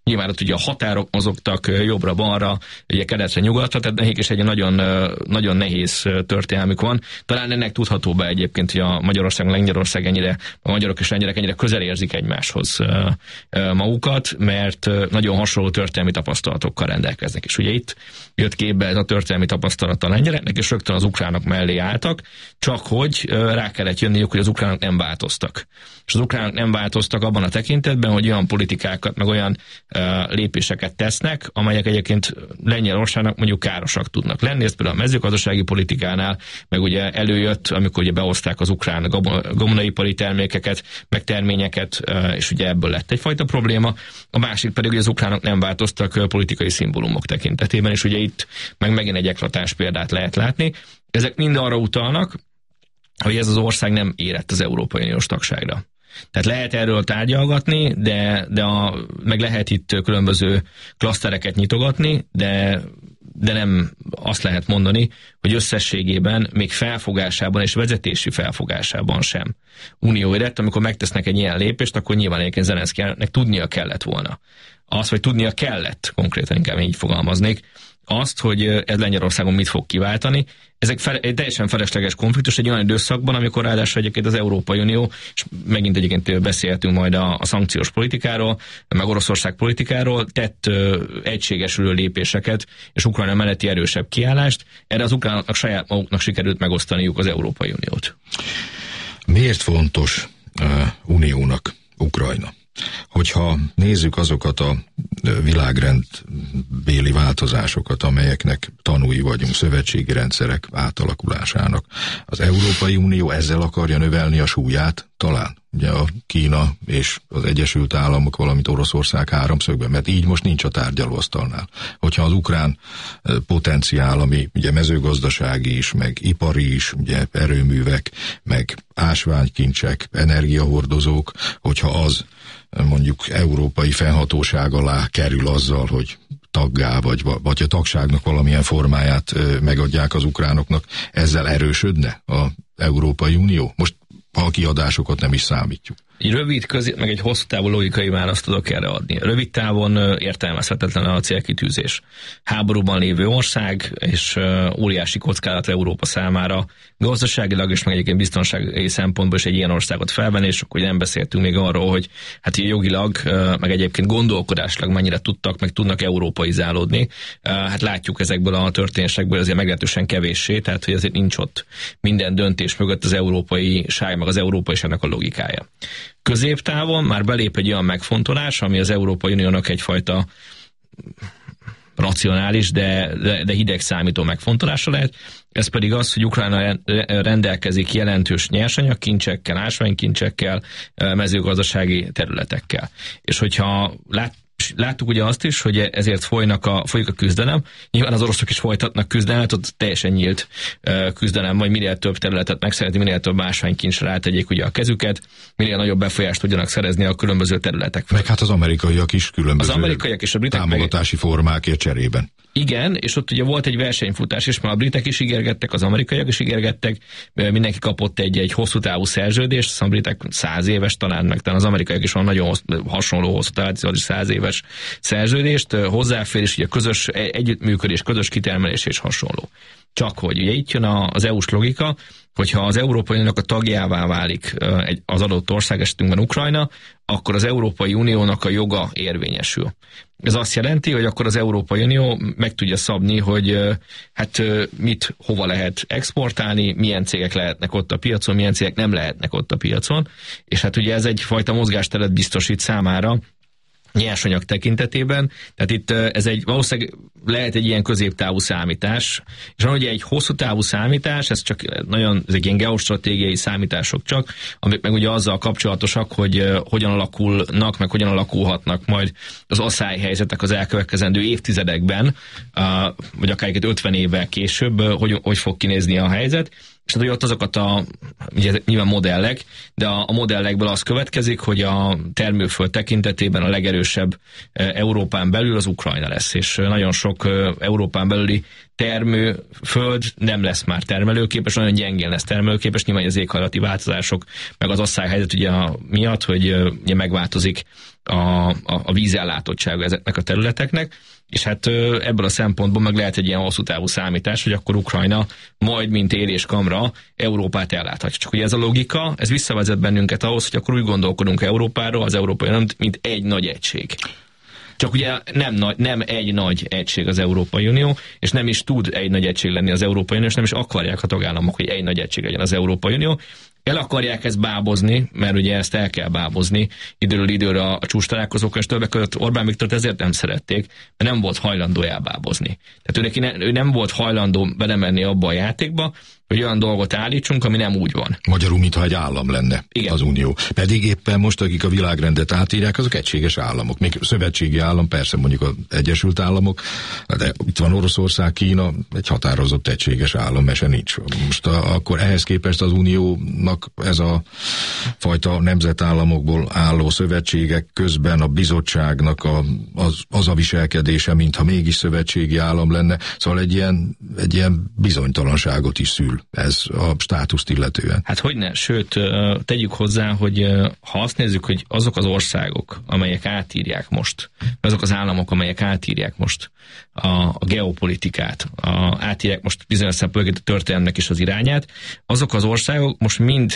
nyilván ott ugye a határok mozogtak jobbra-balra, ugye keletre-nyugatra, tehát nekik is egy nagyon, nagyon nehéz történelmük van. Talán ennek tudható be egyébként, hogy a Magyarország, Lengyelország ennyire, a magyarok és lengyelek ennyire közel érzik egymáshoz magukat, mert nagyon hasonló történelmi tapasztalatokkal rendelkeznek. És ugye itt jött képbe ez a történelmi tapasztalat a lengyeleknek, és rögtön az ukránok mellé álltak, csak hogy rá kellett jönniük, hogy az ukránok nem változtak. És az ukránok nem változtak abban a tekintetben, hogy olyan politikákat, meg olyan lépéseket tesznek, amelyek egyébként Lengyelországnak mondjuk károsak tudnak lenni. Ez például a mezőgazdasági politikánál, meg ugye előjött, amikor ugye behozták az ukrán gabonaipari termékeket, meg terményeket, és ugye ebből lett egyfajta probléma. A másik pedig, hogy az ukránok nem változtak politikai szimbólumok tekintetében, és ugye itt megint egy eklatás példát lehet látni. Ezek mind arra utalnak, hogy ez az ország nem érett az Európai Uniós tagságra. Tehát lehet erről tárgyalgatni, meg lehet itt különböző klasztereket nyitogatni, de nem azt lehet mondani, hogy összességében még felfogásában és vezetési felfogásában sem unió érett. Amikor megtesznek egy ilyen lépést, akkor nyilván egyébként Zelenszkijnek tudnia kellett volna. Azt, vagy tudnia kellett, konkrétan inkább így fogalmaznék, azt, hogy ez Lengyelországon mit fog kiváltani. Ezek egy teljesen felesleges konfliktus egy olyan időszakban, amikor ráadásul egyébként az Európai Unió, és megint egyébként beszélhetünk majd a szankciós politikáról, meg Oroszország politikáról, tett egységesülő lépéseket, és Ukrajna melletti erősebb kiállást. Erre az ukránoknak saját maguknak sikerült megosztaniuk az Európai Uniót. Miért fontos uniónak Ukrajna? Hogyha nézzük azokat a világrendbéli változásokat, amelyeknek tanúi vagyunk, szövetségi rendszerek átalakulásának, az Európai Unió ezzel akarja növelni a súlyát? Talán. Ugye a Kína és az Egyesült Államok, valamint Oroszország háromszögben, mert így most nincs a tárgyalóasztalnál. Hogyha az ukrán potenciál, ami ugye mezőgazdasági is, meg ipari is, ugye erőművek, meg ásványkincsek, energiahordozók, hogyha az mondjuk európai fennhatóság alá kerül azzal, hogy taggá, vagy a tagságnak valamilyen formáját megadják az ukránoknak, ezzel erősödne az Európai Unió? Most a kiadásokat nem is számítjuk. Egy rövid, meg egy hosszú távú logikai választ tudok erre adni. Rövid távon értelmezhetetlen a célkitűzés. Háborúban lévő ország, és óriási kockázat Európa számára, gazdaságilag és meg egyébként biztonsági szempontból is egy ilyen országot felvenni, és akkor nem beszéltünk még arról, hogy hát jogilag, meg egyébként gondolkodásilag mennyire tudtak, meg tudnak európaizálódni. Hát látjuk ezekből a történésekből azért meglehetősen kevéssé, tehát hogy azért nincs ott minden döntés mögött az európaiság, meg az európaiságnak a logikája. Középtávon már belép egy olyan megfontolás, ami az Európai Uniónak egyfajta racionális, de hideg számító megfontolása lehet. Ez pedig az, hogy Ukrajna rendelkezik jelentős nyersanyagkincsekkel, ásványkincsekkel, mezőgazdasági területekkel. És hogyha láttuk ugye azt is, hogy ezért folyik a küzdelem. Nyilván az oroszok is folytatnak küzdelmet, ott teljesen nyílt küzdelem, vagy minél több területet megszerezni, minél több ásványkincsre átegyék ugye a kezüket, minél nagyobb befolyást tudjanak szerezni a különböző területekre. Meg hát az amerikaiak is különböző az amerikaiak és a britek támogatási formákért cserében. Igen, és ott ugye volt egy versenyfutás is, mert a britek is ígérgettek, az amerikaiak is ígérgettek, mindenki kapott egy hosszú távú szerződést, a britek 100 éves talán, meg talán az amerikaiak is van nagyon hasonló hosszú távú 100 éves szerződést, hozzáférés, ugye közös együttműködés, közös kitermelés és hasonló. Csak hogy ugye itt jön az EU-s logika, hogyha az Európai Uniónak a tagjává válik az adott ország, esetünkben Ukrajna, akkor az Európai Uniónak a joga érvényesül. Ez azt jelenti, hogy akkor az Európai Unió meg tudja szabni, hogy mit, hova lehet exportálni, milyen cégek lehetnek ott a piacon, milyen cégek nem lehetnek ott a piacon, és hát ugye ez egyfajta mozgásteret biztosít számára, nyersanyag tekintetében, tehát itt ez valószínűleg lehet egy ilyen középtávú számítás, és van ugye egy hosszú távú számítás, ez egy ilyen geostratégiai számítások csak, amik meg ugye azzal kapcsolatosak, hogy hogyan alakulnak, meg hogyan alakulhatnak majd az asszályhelyzetek az elkövetkezendő évtizedekben, vagy akár 50 évvel később, hogy fog kinézni a helyzet, és hát ott azokat ugye nyilván modellek, de a modellekből az következik, hogy a termőföld tekintetében a legerősebb Európán belül az Ukrajna lesz, és nagyon sok Európán belüli termőföld nem lesz már termelőképes, nagyon gyengén lesz termelőképes, nyilván az éghajlati változások, meg az országhelyzet ugye miatt, hogy ugye megváltozik a vízellátottsága ezeknek a területeknek, és hát ebből a szempontból meg lehet egy ilyen hosszú távú számítás, hogy akkor Ukrajna majd, mint ér és kamra, Európát elláthatja. Csak ugye ez a logika, ez visszavezet bennünket ahhoz, hogy akkor úgy gondolkodunk Európáról, az Európai Unió, mint egy nagy egység. Csak ugye nem egy nagy egység az Európai Unió, és nem is tud egy nagy egység lenni az Európai Unió, és nem is akarják a tagállamok, hogy egy nagy egység legyen az Európai Unió. El akarják ezt bábozni, mert ugye ezt el kell bábozni időről időre a csúcstalálkozókon, és többek között Orbán Viktort ezért nem szerették, mert nem volt hajlandó elbábozni. Tehát ő nem volt hajlandó belemenni abba a játékba, hogy olyan dolgot állítsunk, ami nem úgy van. Magyarul, mintha egy állam lenne. Igen. Az Unió. Pedig éppen most, akik a világrendet átírják, azok egységes államok. Még szövetségi állam, persze mondjuk az Egyesült Államok, de itt van Oroszország, Kína, egy határozott egységes állam, mese nincs. Most akkor ehhez képest az Uniónak ez a fajta nemzetállamokból álló szövetségek közben a bizottságnak az a viselkedése, mintha mégis szövetségi állam lenne. Szóval egy ilyen bizonytalanságot is szül ez a státuszt illetően. Hát hogyne, sőt, tegyük hozzá, hogy ha azt nézzük, hogy azok az országok, amelyek átírják most, azok az államok, amelyek átírják most a geopolitikát, átírják most bizonyos szempontból a történelmnek is az irányát, azok az országok most mind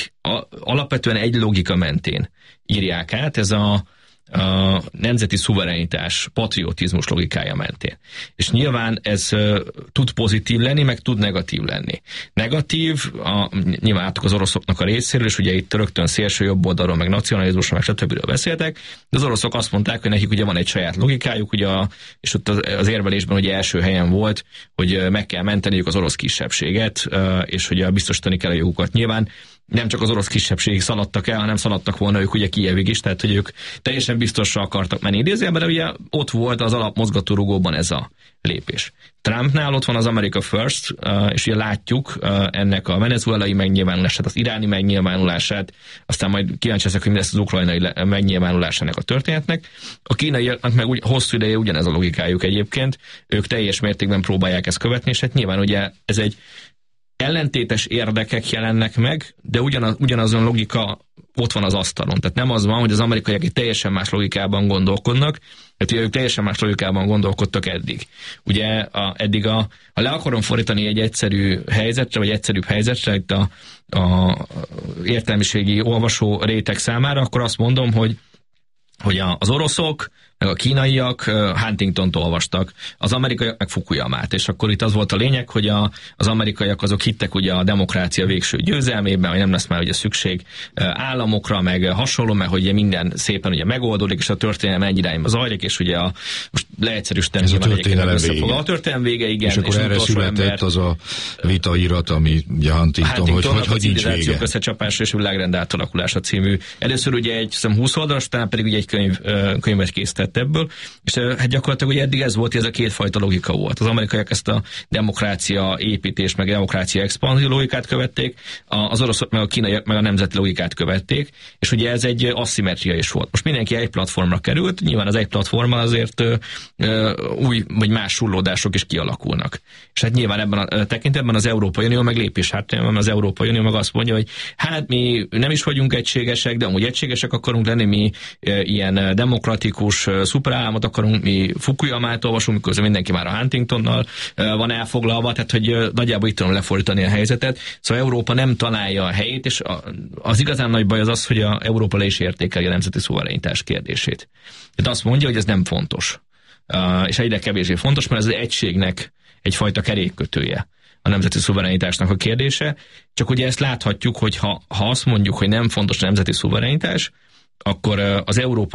alapvetően egy logika mentén írják át, ez a nemzeti szuverenitás, patriotizmus logikája mentén. És nyilván ez tud pozitív lenni, meg tud negatív lenni. Negatív, nyilván látok az oroszoknak a részéről, és ugye itt rögtön szélső jobb oldalról, meg nacionalizmusról, meg stb. Beszéltek, de az oroszok azt mondták, hogy nekik ugye van egy saját logikájuk, ugye és ott az érvelésben ugye első helyen volt, hogy meg kell menteniük az orosz kisebbséget, és hogy biztosítani kell a jogukat. Nyilván nem csak az orosz kisebbségig szaladtak el, hanem szaladtak volna ők ugye Kijevig is, tehát hogy ők teljesen biztosra akartak menni idézőjelben, de ugye ott volt az alapmozgatórugóban ez a lépés. Trumpnál ott van az America First, és ugye látjuk ennek a venezuelai megnyilvánulását, az iráni megnyilvánulását, aztán majd kíváncsi leszek, hogy mi lesz az ukrajnai megnyilvánulásának a történetnek. A kínaiaknak meg hosszú ideje ugyanez a logikájuk egyébként, ők teljes mértékben próbálják ezt követni, és hát nyilván ugye ez egy ellentétes érdekek jelennek meg, de ugyanazon logika ott van az asztalon. Tehát nem az van, hogy az amerikaiak egy teljesen más logikában gondolkodnak, mert ők teljesen más logikában gondolkodtak eddig. Ugye eddig ha le akarom fordítani egy egyszerű helyzetre, vagy egyszerűbb helyzetre itt a értelmiségi olvasó réteg számára, akkor azt mondom, hogy az oroszok, meg a kínaiak Huntingtont olvastak, az amerikaiak meg Fukuyamát, és akkor itt az volt a lényeg, hogy az amerikaiak azok hittek ugye a demokrácia végső győzelmében, hogy nem lesz már ugye szükség államokra, meg hasonló, mert hogy ugye minden szépen ugye megoldódik, és a történelem egy irányba zajlik, és ugye most leegyszerűsíteni ez a történelem vége. A történelem vége, igen. És akkor erre született az a vitairat, ami ugye Huntington, hogy nincs vége. Összecsapás és világrend átalakulása című. Először ugye egy 20 oldalas, aztán pedig ugye egy könyvet készített ebből, és hát gyakorlatilag ugye eddig ez volt, ez a kétfajta logika volt. Az amerikaiak ezt a demokrácia építés, meg demokrácia expanzió logikát követték, az oroszok meg a kínaiak meg a nemzeti logikát követték, és ugye ez egy asszimetria is volt. Most mindenki egy platformra került, nyilván az egy platformon azért új vagy más sullódások is kialakulnak. És hát nyilván ebben a tekintetben az Európai Unió meg lépés hátrányban, az Európai Unió meg azt mondja, hogy hát mi nem is vagyunk egységesek, de amúgy egységesek akarunk lenni, mi ilyen demokratikus szuperállamot akarunk, mi Fukuyamát olvasunk, miközben mindenki már a Huntingtonnal van elfoglalva, tehát hogy nagyjából itt tudom lefordítani a helyzetet. Szóval Európa nem találja a helyét, és az igazán nagy baj az, hogy Európa le is értékeli a nemzeti szuverenitás kérdését. Tehát azt mondja, hogy ez nem fontos. És egyre kevésbé fontos, mert ez az egységnek egyfajta kerékkötője a nemzeti szuverenitásnak a kérdése. Csak ugye ezt láthatjuk, hogy ha azt mondjuk, hogy nem fontos a nemzeti szuverenitás, akkor az Európai